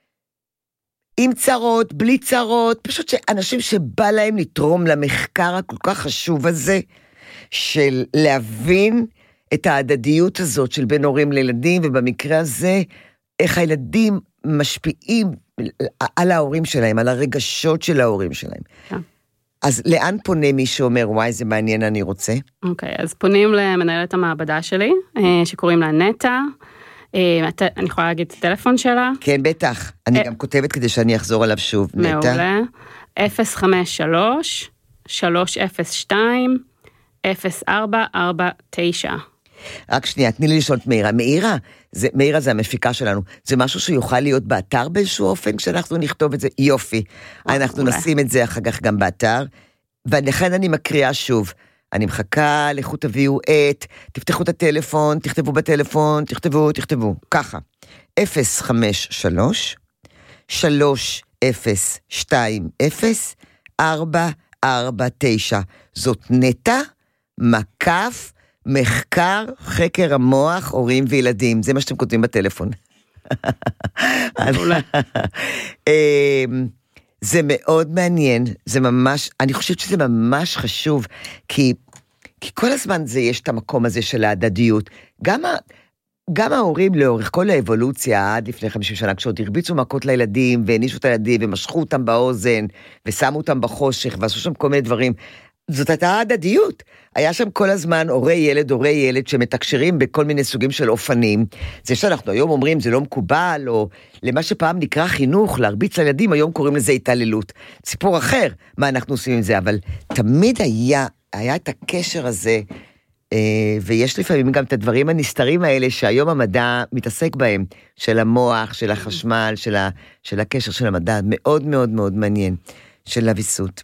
Speaker 1: עם צרות, בלי צרות, פשוט שאנשים שבא להם לתרום למחקר הכל כך חשוב הזה, של להבין את ההדדיות הזאת של בין הורים לילדים, ובמקרה הזה, איך הילדים משפיעים על ההורים שלהם, על הרגשות של ההורים שלהם. כן. אז לאן פונה מי שאומר, וואי, זה מעניין, אני רוצה?
Speaker 4: אוקיי, אז פונים למנהלת המעבדה שלי, שקוראים לה נטה, אני יכולה להגיד את הטלפון שלה?
Speaker 1: כן, בטח. אני גם כותבת כדי שאני אחזור עליו שוב, נטה.
Speaker 4: מעולה. אפס חמש שלוש שלוש אפס שתיים אפס ארבע ארבע תשע.
Speaker 1: רק שנייה, תני לי לשאול את מאירה. מאירה, זה, מאירה זה המפיקה שלנו. זה משהו שיוכל להיות באתר באיזשהו אופן, כשאנחנו נכתוב את זה? יופי. אנחנו נשים את זה אחר כך גם באתר, ולכן אני מקריאה שוב. אני מחכה, לכו תביאו את, תפתחו את הטלפון, תכתבו בטלפון, תכתבו, תכתבו. ככה. אפס חמש שלוש שלוש אפס שתיים אפס ארבע ארבע תשע. זאת נטה, מקף, מחקר, חקר המוח, הורים וילדים. זה מה שאתם כותבים בטלפון. זה מאוד מעניין, זה ממש, אני חושבת שזה ממש חשוב, כי, כי כל הזמן זה יש את המקום הזה של ההדדיות. גם, ה, גם ההורים לאורך כל האבולוציה, עד לפני חמישים שנה, כשעוד הרביצו מכות לילדים, והנישו את הילדים, ומשכו אותם באוזן, ושמו אותם בחושך, ועשו שם כל מיני דברים, זאת הייתה ההדדיות. היה שם כל הזמן הורי ילד, הורי ילד, שמתקשרים בכל מיני סוגים של אופנים. זה שאנחנו היום אומרים, זה לא מקובל, או למה שפעם נקרא חינוך, להרביץ לילדים, היום קוראים לזה התעללות. סיפור אחר, מה אנחנו עושים עם זה, אבל תמיד היה, היה את הקשר הזה, ויש לפעמים גם את הדברים הנסתרים האלה, שהיום המדע מתעסק בהם, של המוח, של החשמל, של, ה, של הקשר של המדע, מאוד מאוד מאוד מעניין, של הוויסות.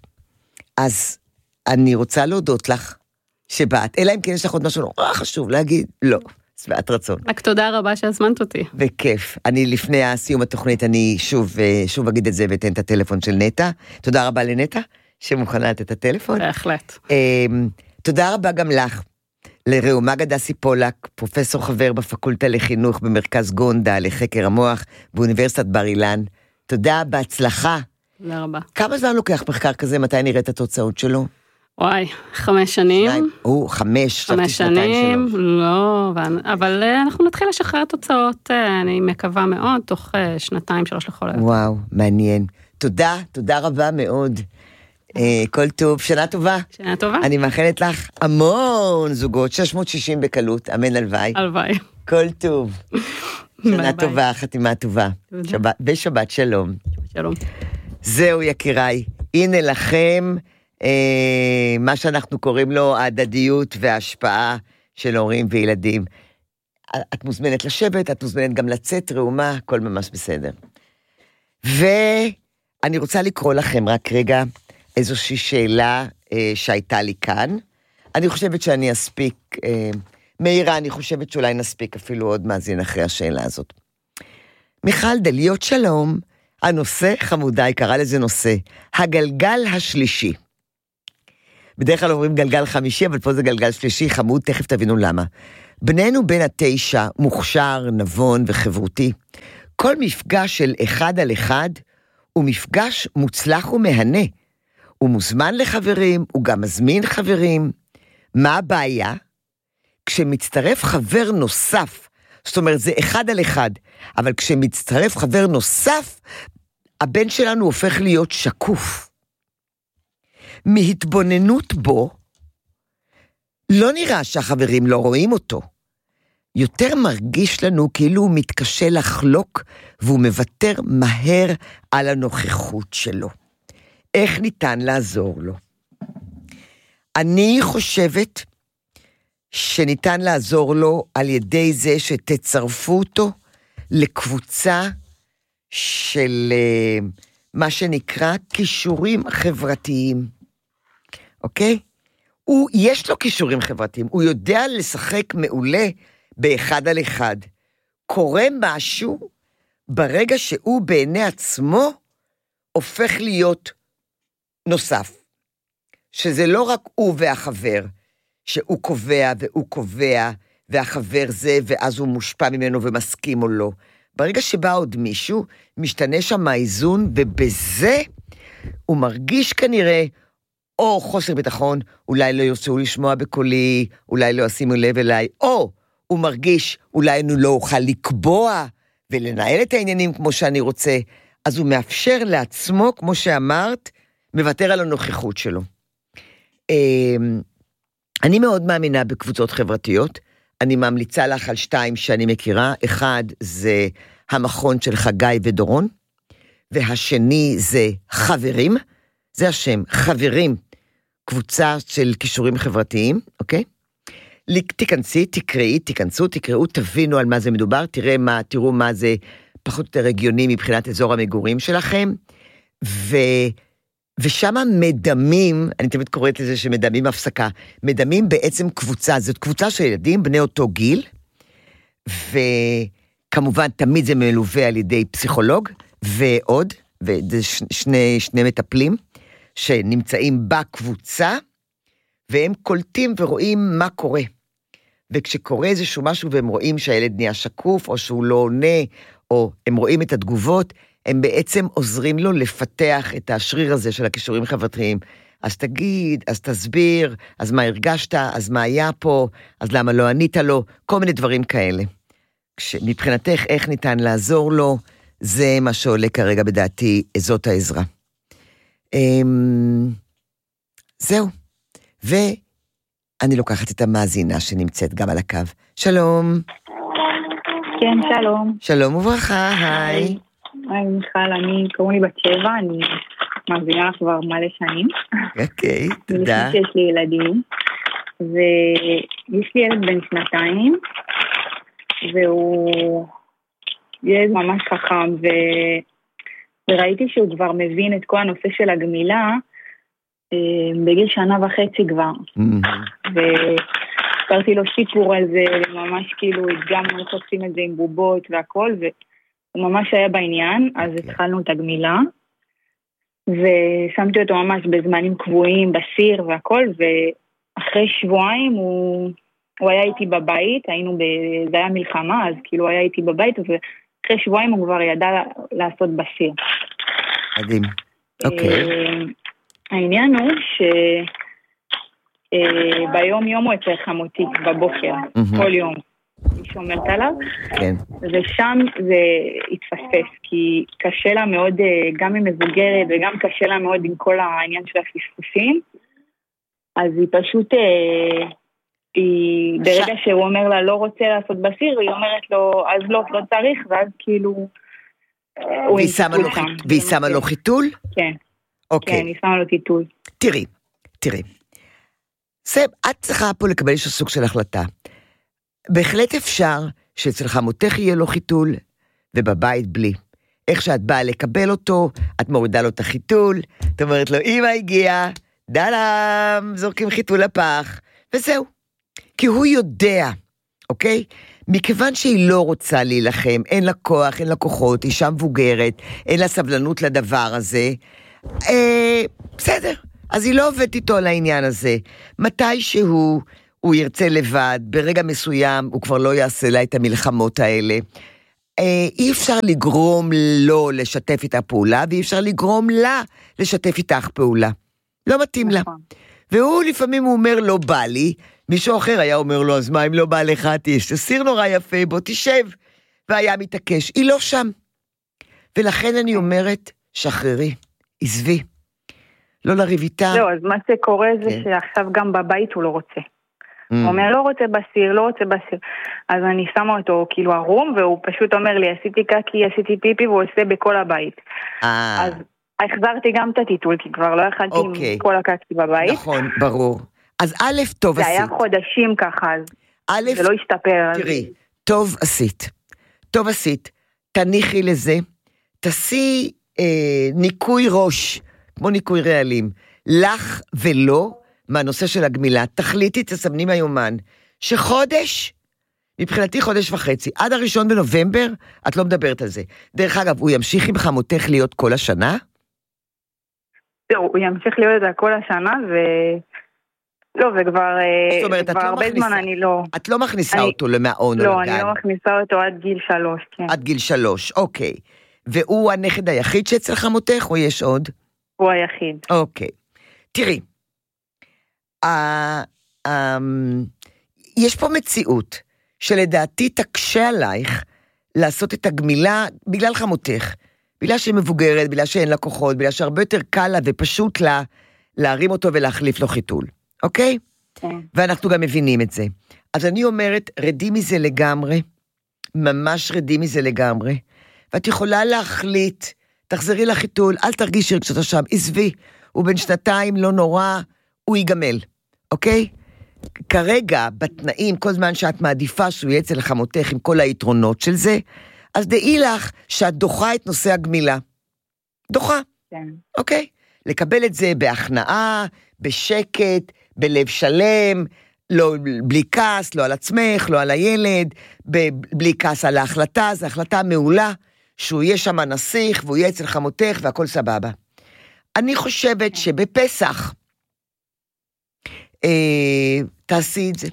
Speaker 1: אז אני רוצה להודות לך שבאת, אלא אם כן יש לך עוד משהו נורא חשוב להגיד, לא, שבעת רצון.
Speaker 4: רק תודה רבה שהזמנת אותי.
Speaker 1: וכיף. אני לפני הסיום התוכנית, אני שוב, שוב אגיד את זה ואתן את הטלפון של נטה. תודה רבה לנטה, שמוכנה לתת את הטלפון.
Speaker 4: בהחלט.
Speaker 1: תודה רבה גם לך, לראומה דסי פולק, פרופסור חבר בפקולטה לחינוך במרכז גונדה לחקר המוח באוניברסיטת בר אילן. תודה, בהצלחה.
Speaker 4: תודה רבה.
Speaker 1: כמה זמן לוקח מחקר כזה, מתי נראה את התוצאות שלו?
Speaker 4: וואי, חמש שנים.
Speaker 1: או, חמש,
Speaker 4: חמש שנים, לא, אבל אנחנו נתחיל לשחרר תוצאות, אני מקווה מאוד, תוך שנתיים, שלוש לכל היותר.
Speaker 1: וואו, מעניין. תודה, תודה רבה מאוד. כל טוב, שנה טובה.
Speaker 4: שנה טובה.
Speaker 1: אני מאחלת לך המון זוגות, שש מאות שישים בקלות, אמן הלוואי.
Speaker 4: הלוואי.
Speaker 1: כל טוב. שנה טובה, חתימה טובה. ושבת שלום.
Speaker 4: שלום.
Speaker 1: זהו יקיריי, הנה לכם אה, מה שאנחנו קוראים לו ההדדיות וההשפעה של הורים וילדים. את מוזמנת לשבת, את מוזמנת גם לצאת, ראומה, הכל ממש בסדר. ואני רוצה לקרוא לכם רק רגע איזושהי שאלה אה, שהייתה לי כאן. אני חושבת שאני אספיק, אה, מאירה, אני חושבת שאולי נספיק אפילו עוד מאזין אחרי השאלה הזאת. מיכל דליות שלום, הנושא חמודי, קרא לזה נושא, הגלגל השלישי. בדרך כלל אומרים גלגל חמישי, אבל פה זה גלגל שלישי, חמוד, תכף תבינו למה. בנינו בן התשע, מוכשר, נבון וחברותי. כל מפגש של אחד על אחד, הוא מפגש מוצלח ומהנה. הוא מוזמן לחברים, הוא גם מזמין חברים. מה הבעיה? כשמצטרף חבר נוסף, זאת אומרת, זה אחד על אחד, אבל כשמצטרף חבר נוסף, הבן שלנו הופך להיות שקוף. מהתבוננות בו, לא נראה שהחברים לא רואים אותו. יותר מרגיש לנו כאילו הוא מתקשה לחלוק, והוא מוותר מהר על הנוכחות שלו. איך ניתן לעזור לו? אני חושבת שניתן לעזור לו על ידי זה שתצרפו אותו לקבוצה של מה שנקרא כישורים חברתיים. אוקיי? הוא, יש לו כישורים חברתיים, הוא יודע לשחק מעולה באחד על אחד. קורה משהו ברגע שהוא בעיני עצמו הופך להיות נוסף. שזה לא רק הוא והחבר, שהוא קובע והוא קובע, והחבר זה, ואז הוא מושפע ממנו ומסכים או לא. ברגע שבא עוד מישהו, משתנה שם האיזון, ובזה הוא מרגיש כנראה, או חוסר ביטחון, אולי לא ירצו לשמוע בקולי, אולי לא ישימו לב אליי, או הוא מרגיש, אולי אני לא אוכל לקבוע, ולנהל את העניינים כמו שאני רוצה, אז הוא מאפשר לעצמו, כמו שאמרת, מוותר על הנוכחות שלו. אני מאוד מאמינה בקבוצות חברתיות, אני ממליצה לך על שתיים שאני מכירה, אחד זה המכון של חגי ודורון, והשני זה חברים, זה השם, חברים, קבוצה של כישורים חברתיים, אוקיי? תיכנסי, תקראי, תיכנסו, תקראו, תבינו על מה זה מדובר, תראה מה, תראו מה זה פחות יותר רגיוני מבחינת אזור המגורים שלכם, ו... ושם מדמים, אני תמיד קוראת לזה שמדמים הפסקה, מדמים בעצם קבוצה, זאת קבוצה של ילדים, בני אותו גיל, וכמובן תמיד זה מלווה על ידי פסיכולוג, ועוד, וזה שני, שני מטפלים, שנמצאים בקבוצה, והם קולטים ורואים מה קורה. וכשקורה איזשהו משהו, והם רואים שהילד נהיה שקוף, או שהוא לא עונה, או הם רואים את התגובות, הם בעצם עוזרים לו לפתח את השריר הזה של הכישורים חברתיים. אז תגיד, אז תסביר, אז מה הרגשת, אז מה היה פה, אז למה לא ענית לו, כל מיני דברים כאלה. מבחינתך, איך ניתן לעזור לו, זה מה שעולה כרגע בדעתי, זאת העזרה. זהו. ואני לוקחת את המאזינה שנמצאת גם על הקו. שלום.
Speaker 3: כן, שלום.
Speaker 1: שלום וברכה, היי.
Speaker 3: היי, מיכל, אני קוראים לי בת שבע, אני מאזינה לך כבר מלא שנים.
Speaker 1: אוקיי, תודה.
Speaker 3: יש לי ילדים, ויש לי ילד בן שנתיים, והוא ילד ממש חכם, ו... וראיתי שהוא כבר מבין את כל הנושא של הגמילה, בגיל שנה וחצי כבר. וספרתי לו סיפור על זה, וממש כאילו הדגמנו איך עושים את זה עם בובות והכל, והוא ממש היה בעניין, אז התחלנו את הגמילה, ושמתי אותו ממש בזמנים קבועים, בסיר והכל, ואחרי שבועיים הוא, הוא היה איתי בבית, היינו ב... זה היה מלחמה, אז כאילו היה איתי בבית, ואחרי שבועיים הוא כבר ידע לעשות בסיר.
Speaker 1: מדהים. אוקיי.
Speaker 3: העניין הוא שביום יום הוא אצל חמותי בבוקר, כל יום, היא שומרת עליו, ושם זה התפספס, כי קשה לה מאוד, גם היא מבוגרת וגם קשה לה מאוד עם כל העניין של הפספוסים, אז היא פשוט, היא, ברגע שהוא אומר לה לא רוצה לעשות בסיר, היא אומרת לו אז לא, לא צריך, ואז כאילו
Speaker 1: והיא שמה לו חיתול?
Speaker 3: כן.
Speaker 1: אוקיי.
Speaker 3: כן, אני שמה לו טיטול.
Speaker 1: תראי, תראי. סב, את צריכה פה לקבל איזשהו סוג של החלטה. בהחלט אפשר שאצל חמותך יהיה לו חיתול, ובבית בלי. איך שאת באה לקבל אותו, את מורידה לו את החיתול, את אומרת לו, אמא הגיעה, דלם, זורקים חיתול לפח, וזהו. כי הוא יודע, אוקיי? מכיוון שהיא לא רוצה להילחם, אין לה כוח, אין לה כוחות, אישה מבוגרת, אין לה סבלנות לדבר הזה, אה, בסדר, אז היא לא עובדת איתו על העניין הזה. מתי שהוא, הוא ירצה לבד, ברגע מסוים הוא כבר לא יעשה לה את המלחמות האלה. אה, אי אפשר לגרום לו לשתף איתה פעולה, ואי אפשר לגרום לה לשתף איתך פעולה. לא מתאים לה. והוא לפעמים הוא אומר, לא בא לי, מישהו אחר היה אומר לו, אז מה אם לא בא לך, יש סיר נורא יפה, בוא תשב, והיה מתעקש, היא לא שם. ולכן אני אומרת, שחררי, עזבי, לא לריב איתה.
Speaker 3: לא, אז מה שקורה זה שעכשיו גם בבית הוא לא רוצה. הוא אומר, לא רוצה בסיר, לא רוצה בסיר. אז אני שמה אותו כאילו ערום, והוא פשוט אומר לי, עשיתי קקי, עשיתי פיפי, והוא עושה בכל הבית. אז החזרתי גם את הטיטול, כי כבר לא יכלתי עם כל הקקי בבית.
Speaker 1: נכון, ברור. אז א', טוב עשית.
Speaker 3: זה היה חודשים ככה, אז זה לא השתפר.
Speaker 1: תראי, טוב עשית. טוב עשית. תניחי לזה, תעשי ניקוי ראש, כמו ניקוי רעלים, לך ולא, מהנושא של הגמילה, תחליטי, תסמני מהיומן, שחודש, מבחינתי חודש וחצי, עד הראשון בנובמבר, את לא מדברת על זה. דרך אגב, הוא ימשיך עם חמותך להיות כל השנה?
Speaker 3: זהו, הוא ימשיך להיות את כל השנה, ו... לא, וכבר
Speaker 1: אומרת,
Speaker 3: כבר הרבה זמן אני לא...
Speaker 1: את לא מכניסה אני... אותו למעון
Speaker 3: לא,
Speaker 1: או לגן?
Speaker 3: לא, אני לא מכניסה אותו עד גיל שלוש, כן.
Speaker 1: עד גיל שלוש, אוקיי. והוא הנכד היחיד שאצל חמותך, או יש עוד?
Speaker 3: הוא היחיד.
Speaker 1: אוקיי. תראי, יש פה מציאות שלדעתי תקשה עלייך לעשות את הגמילה בגלל חמותך, בגלל שהיא מבוגרת, בגלל שאין לה כוחות, בגלל שהרבה יותר קל לה ופשוט לה להרים אותו ולהחליף לו חיתול, אוקיי? כן. ואנחנו גם מבינים את זה. אז אני אומרת, רדי מזה לגמרי, ממש רדי מזה לגמרי, ואת יכולה להחליט, תחזרי לחיתול, אל תרגישי רגשות שם, עזבי, הוא בן שנתיים, לא נורא, הוא ייגמל, אוקיי? כרגע, בתנאים, כל זמן שאת מעדיפה שהוא יהיה אצל חמותך עם כל היתרונות של זה, אז דעי לך שאת דוחה את נושא הגמילה. דוחה. כן. אוקיי? לקבל את זה בהכנעה, בשקט, בלב שלם, לא, בלי כעס, לא על עצמך, לא על הילד, בלי כעס על ההחלטה, זו החלטה מעולה, שהוא יהיה שם נסיך, והוא יהיה אצל חמותך, והכל סבבה. אני חושבת שבפסח, אה, תעשי את זה.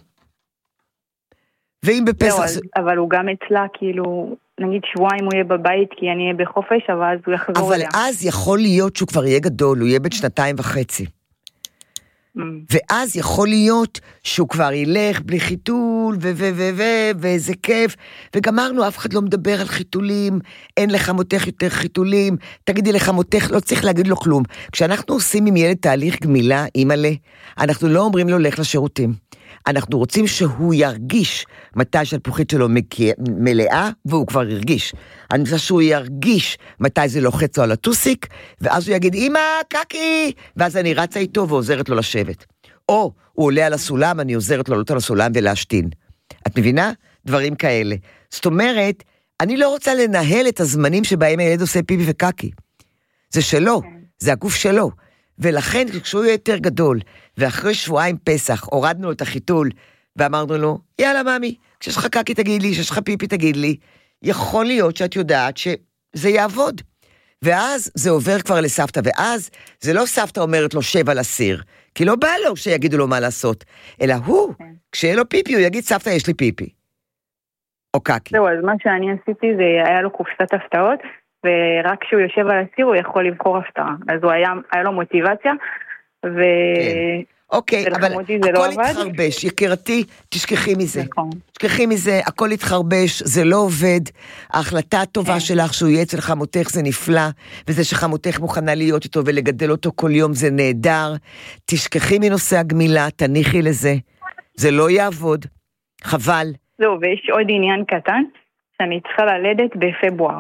Speaker 1: ואם בפסח... לא,
Speaker 3: זה... אבל הוא גם אצלה, כאילו, נגיד שבועיים הוא יהיה בבית, כי אני אהיה בחופש, אבל אז הוא יחזור
Speaker 1: אבל
Speaker 3: אליה.
Speaker 1: אבל אז יכול להיות שהוא כבר יהיה גדול, הוא יהיה בן שנתיים וחצי. Mm. ואז יכול להיות שהוא כבר ילך בלי חיתול, ו ו ו ו ואיזה כיף, וגמרנו, אף אחד לא מדבר על חיתולים, אין לחמותך יותר חיתולים, תגידי לחמותך, לא צריך להגיד לו כלום. כשאנחנו עושים עם ילד תהליך גמילה, אימא'לה, אנחנו לא אומרים לו לך לשירותים. אנחנו רוצים שהוא ירגיש מתי שהפוחית שלו מלאה, והוא כבר ירגיש. אני רוצה שהוא ירגיש מתי זה לוחץ לו על הטוסיק, ואז הוא יגיד, אמא, קקי, ואז אני רצה איתו ועוזרת לו לשבת. או הוא עולה על הסולם, אני עוזרת לו לעלות על הסולם ולהשתין. את מבינה? דברים כאלה. זאת אומרת, אני לא רוצה לנהל את הזמנים שבהם הילד עושה פיפי וקקי. זה שלו, זה הגוף שלו. ולכן כשהוא יהיה יותר גדול, ואחרי שבועיים פסח, הורדנו את החיתול, ואמרנו לו, יאללה ממי, כשיש לך קקי תגיד לי, כשיש לך פיפי תגיד לי, יכול להיות שאת יודעת שזה יעבוד. ואז זה עובר כבר לסבתא, ואז זה לא סבתא אומרת לו שב על הסיר, כי לא בא לו שיגידו לו מה לעשות, אלא הוא, כשיהיה לו פיפי, הוא יגיד סבתא יש לי פיפי. או קקי.
Speaker 3: זהו, אז מה שאני עשיתי זה היה לו קופסת הפתעות, ורק כשהוא יושב על הסיר הוא יכול לבחור הפתעה. אז הוא היה, היה לו מוטיבציה, ו...
Speaker 1: כן. אוקיי, אבל הכל התחרבש, יקירתי, תשכחי מזה. נכון. תשכחי מזה, הכל התחרבש, זה לא עובד. ההחלטה הטובה שלך שהוא יהיה אצל חמותך זה נפלא, וזה שחמותך מוכנה להיות איתו ולגדל אותו כל יום זה נהדר. תשכחי מנושא הגמילה, תניחי לזה. זה לא יעבוד. חבל.
Speaker 3: לא, ויש עוד עניין קטן, שאני צריכה ללדת בפברואר.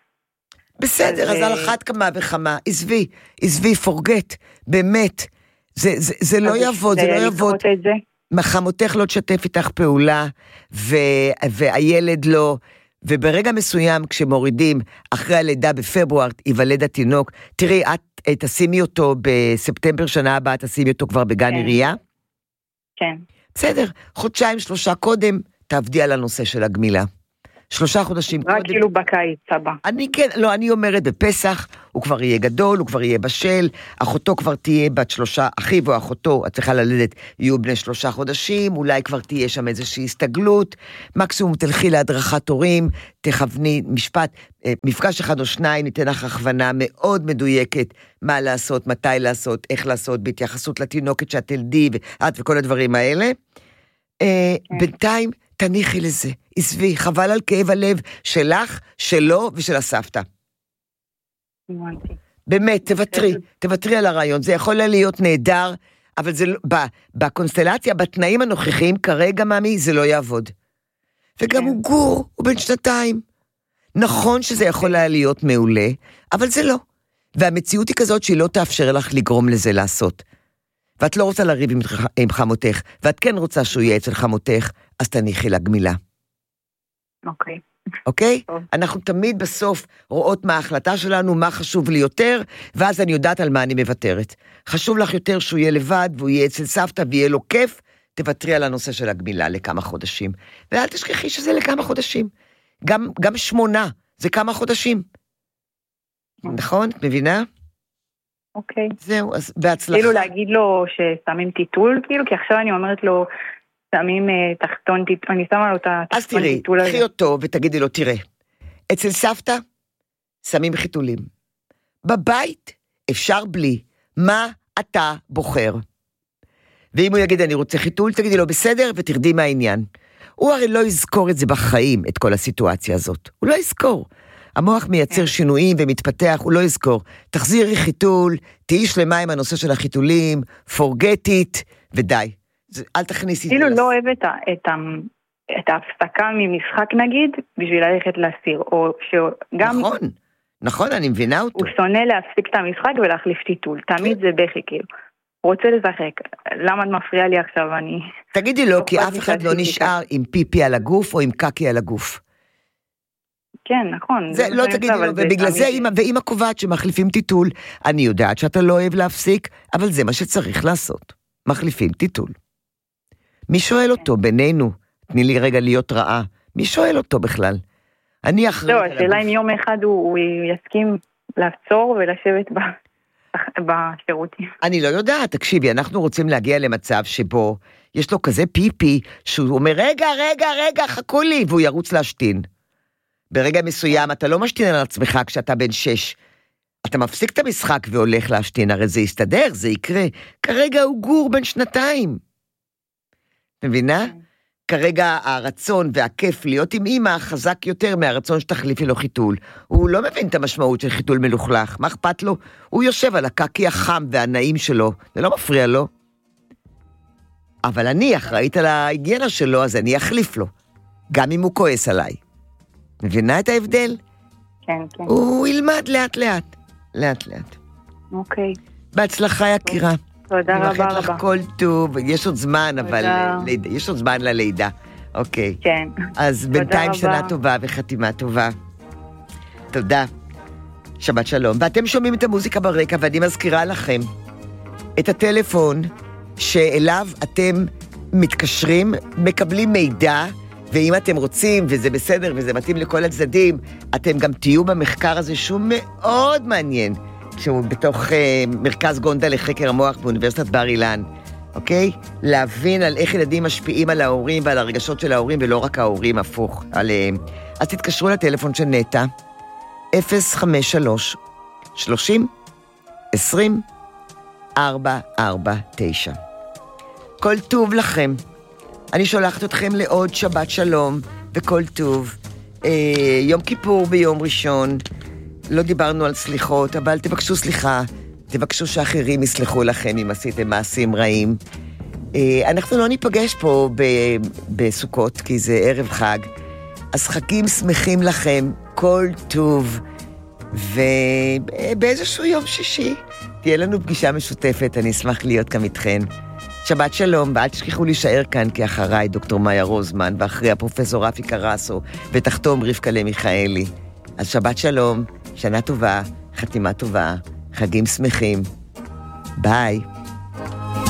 Speaker 1: בסדר, אז על אחת כמה וכמה, עזבי, עזבי, פורגט, באמת. זה, זה, זה לא יעבוד, זה לא יעבוד. חמותך לא תשתף איתך פעולה, ו, והילד לא, וברגע מסוים כשמורידים אחרי הלידה בפברואר, יוולד התינוק, תראי, את תשימי אותו בספטמבר שנה הבאה, תשימי אותו כבר בגן עירייה?
Speaker 3: כן.
Speaker 1: בסדר, חודשיים, שלושה קודם, תעבדי על הנושא של הגמילה. שלושה חודשים
Speaker 5: רק קודם. כאילו בקיץ הבא.
Speaker 1: אני כן, לא, אני אומרת בפסח, הוא כבר יהיה גדול, הוא כבר יהיה בשל, אחותו כבר תהיה בת שלושה, אחיו או אחותו, את צריכה ללדת, יהיו בני שלושה חודשים, אולי כבר תהיה שם איזושהי הסתגלות, מקסימום תלכי להדרכת הורים, תכווני משפט, מפגש אחד או שניים, ניתן לך הכוונה מאוד מדויקת, מה לעשות, מתי לעשות, איך לעשות, בהתייחסות לתינוקת שאת תלדי, ואת וכל הדברים האלה. בינתיים, תניחי לזה, עזבי, חבל על כאב הלב שלך, שלו ושל הסבתא. באמת, תוותרי, תוותרי על הרעיון, זה יכול להיות נהדר, אבל זה לא, בקונסטלציה, בתנאים הנוכחיים, כרגע, מאמי, זה לא יעבוד. וגם הוא גור, הוא בן שנתיים. נכון שזה יכול היה להיות מעולה, אבל זה לא. והמציאות היא כזאת שהיא לא תאפשר לך לגרום לזה לעשות. ואת לא רוצה לריב עם, עם חמותך, ואת כן רוצה שהוא יהיה אצל חמותך, אז תניחי לה גמילה.
Speaker 5: אוקיי.
Speaker 1: אוקיי? אנחנו תמיד בסוף רואות מה ההחלטה שלנו, מה חשוב לי יותר, ואז אני יודעת על מה אני מוותרת. חשוב לך יותר שהוא יהיה לבד, והוא יהיה אצל סבתא, ויהיה לו כיף, תוותרי על הנושא של הגמילה לכמה חודשים. ואל תשכחי שזה לכמה חודשים. גם, גם שמונה, זה כמה חודשים. נכון? את מבינה?
Speaker 5: אוקיי.
Speaker 1: זהו, אז בהצלחה.
Speaker 5: כאילו להגיד לו ששמים טיטול, כאילו, כי עכשיו אני אומרת לו, שמים תחתון טיטול, אני שמה לו את התחתון טיטול הזה.
Speaker 1: אז תראי, קחי אותו ותגידי לו, תראה, אצל סבתא, שמים חיתולים. בבית, אפשר בלי. מה אתה בוחר? ואם הוא יגיד, אני רוצה חיתול, תגידי לו, בסדר, ותרדי מהעניין. הוא הרי לא יזכור את זה בחיים, את כל הסיטואציה הזאת. הוא לא יזכור. המוח מייצר שינויים ומתפתח, הוא לא יזכור. תחזירי חיתול, תהי שלמה עם הנושא של החיתולים, forget it, ודי. אל תכניסי...
Speaker 5: כאילו לא אוהב את ההפסקה ממשחק נגיד, בשביל ללכת להסיר, או שגם...
Speaker 1: נכון, נכון, אני מבינה אותו.
Speaker 5: הוא שונא להפסיק את המשחק ולהחליף טיטול, תמיד זה בכי כאילו. הוא רוצה לשחק, למה את מפריעה לי עכשיו, אני...
Speaker 1: תגידי לו, כי אף אחד לא נשאר עם פיפי על הגוף, או עם קקי על הגוף.
Speaker 5: כן, נכון.
Speaker 1: זה לא תגידי לו, ובגלל זה, ואמא קובעת שמחליפים טיטול, אני יודעת שאתה לא אוהב להפסיק, אבל זה מה שצריך לעשות. מחליפים טיטול. מי שואל אותו בינינו? תני לי רגע להיות רעה. מי שואל אותו בכלל? אני אחרי...
Speaker 5: לא, השאלה אם יום אחד הוא יסכים לעצור ולשבת בשירותים.
Speaker 1: אני לא יודעת, תקשיבי, אנחנו רוצים להגיע למצב שבו יש לו כזה פיפי, שהוא אומר, רגע, רגע, רגע, חכו לי, והוא ירוץ להשתין. ברגע מסוים, אתה לא משתין על עצמך כשאתה בן שש. אתה מפסיק את המשחק והולך להשתין, הרי זה יסתדר, זה יקרה. כרגע הוא גור בן שנתיים. מבינה? כרגע הרצון והכיף להיות עם אמא חזק יותר מהרצון שתחליפי לו חיתול. הוא לא מבין את המשמעות של חיתול מלוכלך. מה אכפת לו? הוא יושב על הקקי החם והנעים שלו. זה לא מפריע לו. אבל אני אחראית על ההיגיינה שלו, אז אני אחליף לו. גם אם הוא כועס עליי. מבינה את ההבדל?
Speaker 5: כן, כן.
Speaker 1: הוא ילמד לאט לאט. לאט לאט.
Speaker 5: אוקיי.
Speaker 1: בהצלחה יקירה.
Speaker 5: תודה רבה רבה.
Speaker 1: אני מאחלת לך כל טוב, יש עוד זמן, אבל יש עוד זמן ללידה. אוקיי.
Speaker 5: כן.
Speaker 1: אז בינתיים שנה טובה וחתימה טובה. תודה. שבת שלום. ואתם שומעים את המוזיקה ברקע, ואני מזכירה לכם את הטלפון שאליו אתם מתקשרים, מקבלים מידע, ואם אתם רוצים, וזה בסדר, וזה מתאים לכל הצדדים, אתם גם תהיו במחקר הזה שהוא מאוד מעניין, שהוא בתוך אה, מרכז גונדה לחקר המוח באוניברסיטת בר אילן, אוקיי? להבין על איך ילדים משפיעים על ההורים ועל הרגשות של ההורים, ולא רק ההורים, הפוך עליהם. אז תתקשרו לטלפון של נטה, אפס חמש שלוש שלושים עשרים ארבע ארבע תשע. כל טוב לכם. אני שולחת אתכם לעוד שבת שלום וכל טוב. אה, יום כיפור ביום ראשון. לא דיברנו על סליחות, אבל תבקשו סליחה. תבקשו שאחרים יסלחו לכם אם עשיתם מעשים רעים. אה, אנחנו לא ניפגש פה ב- בסוכות, כי זה ערב חג. אז חגים שמחים לכם, כל טוב. ובאיזשהו יום שישי תהיה לנו פגישה משותפת, אני אשמח להיות כאן איתכן. שבת שלום, ואל תשכחו להישאר כאן, כי אחריי דוקטור מאיה רוזמן, ואחרי הפרופסור רפי קרסו, ותחתום רבקה למיכאלי. אז שבת שלום, שנה טובה, חתימה טובה, חגים שמחים. ביי.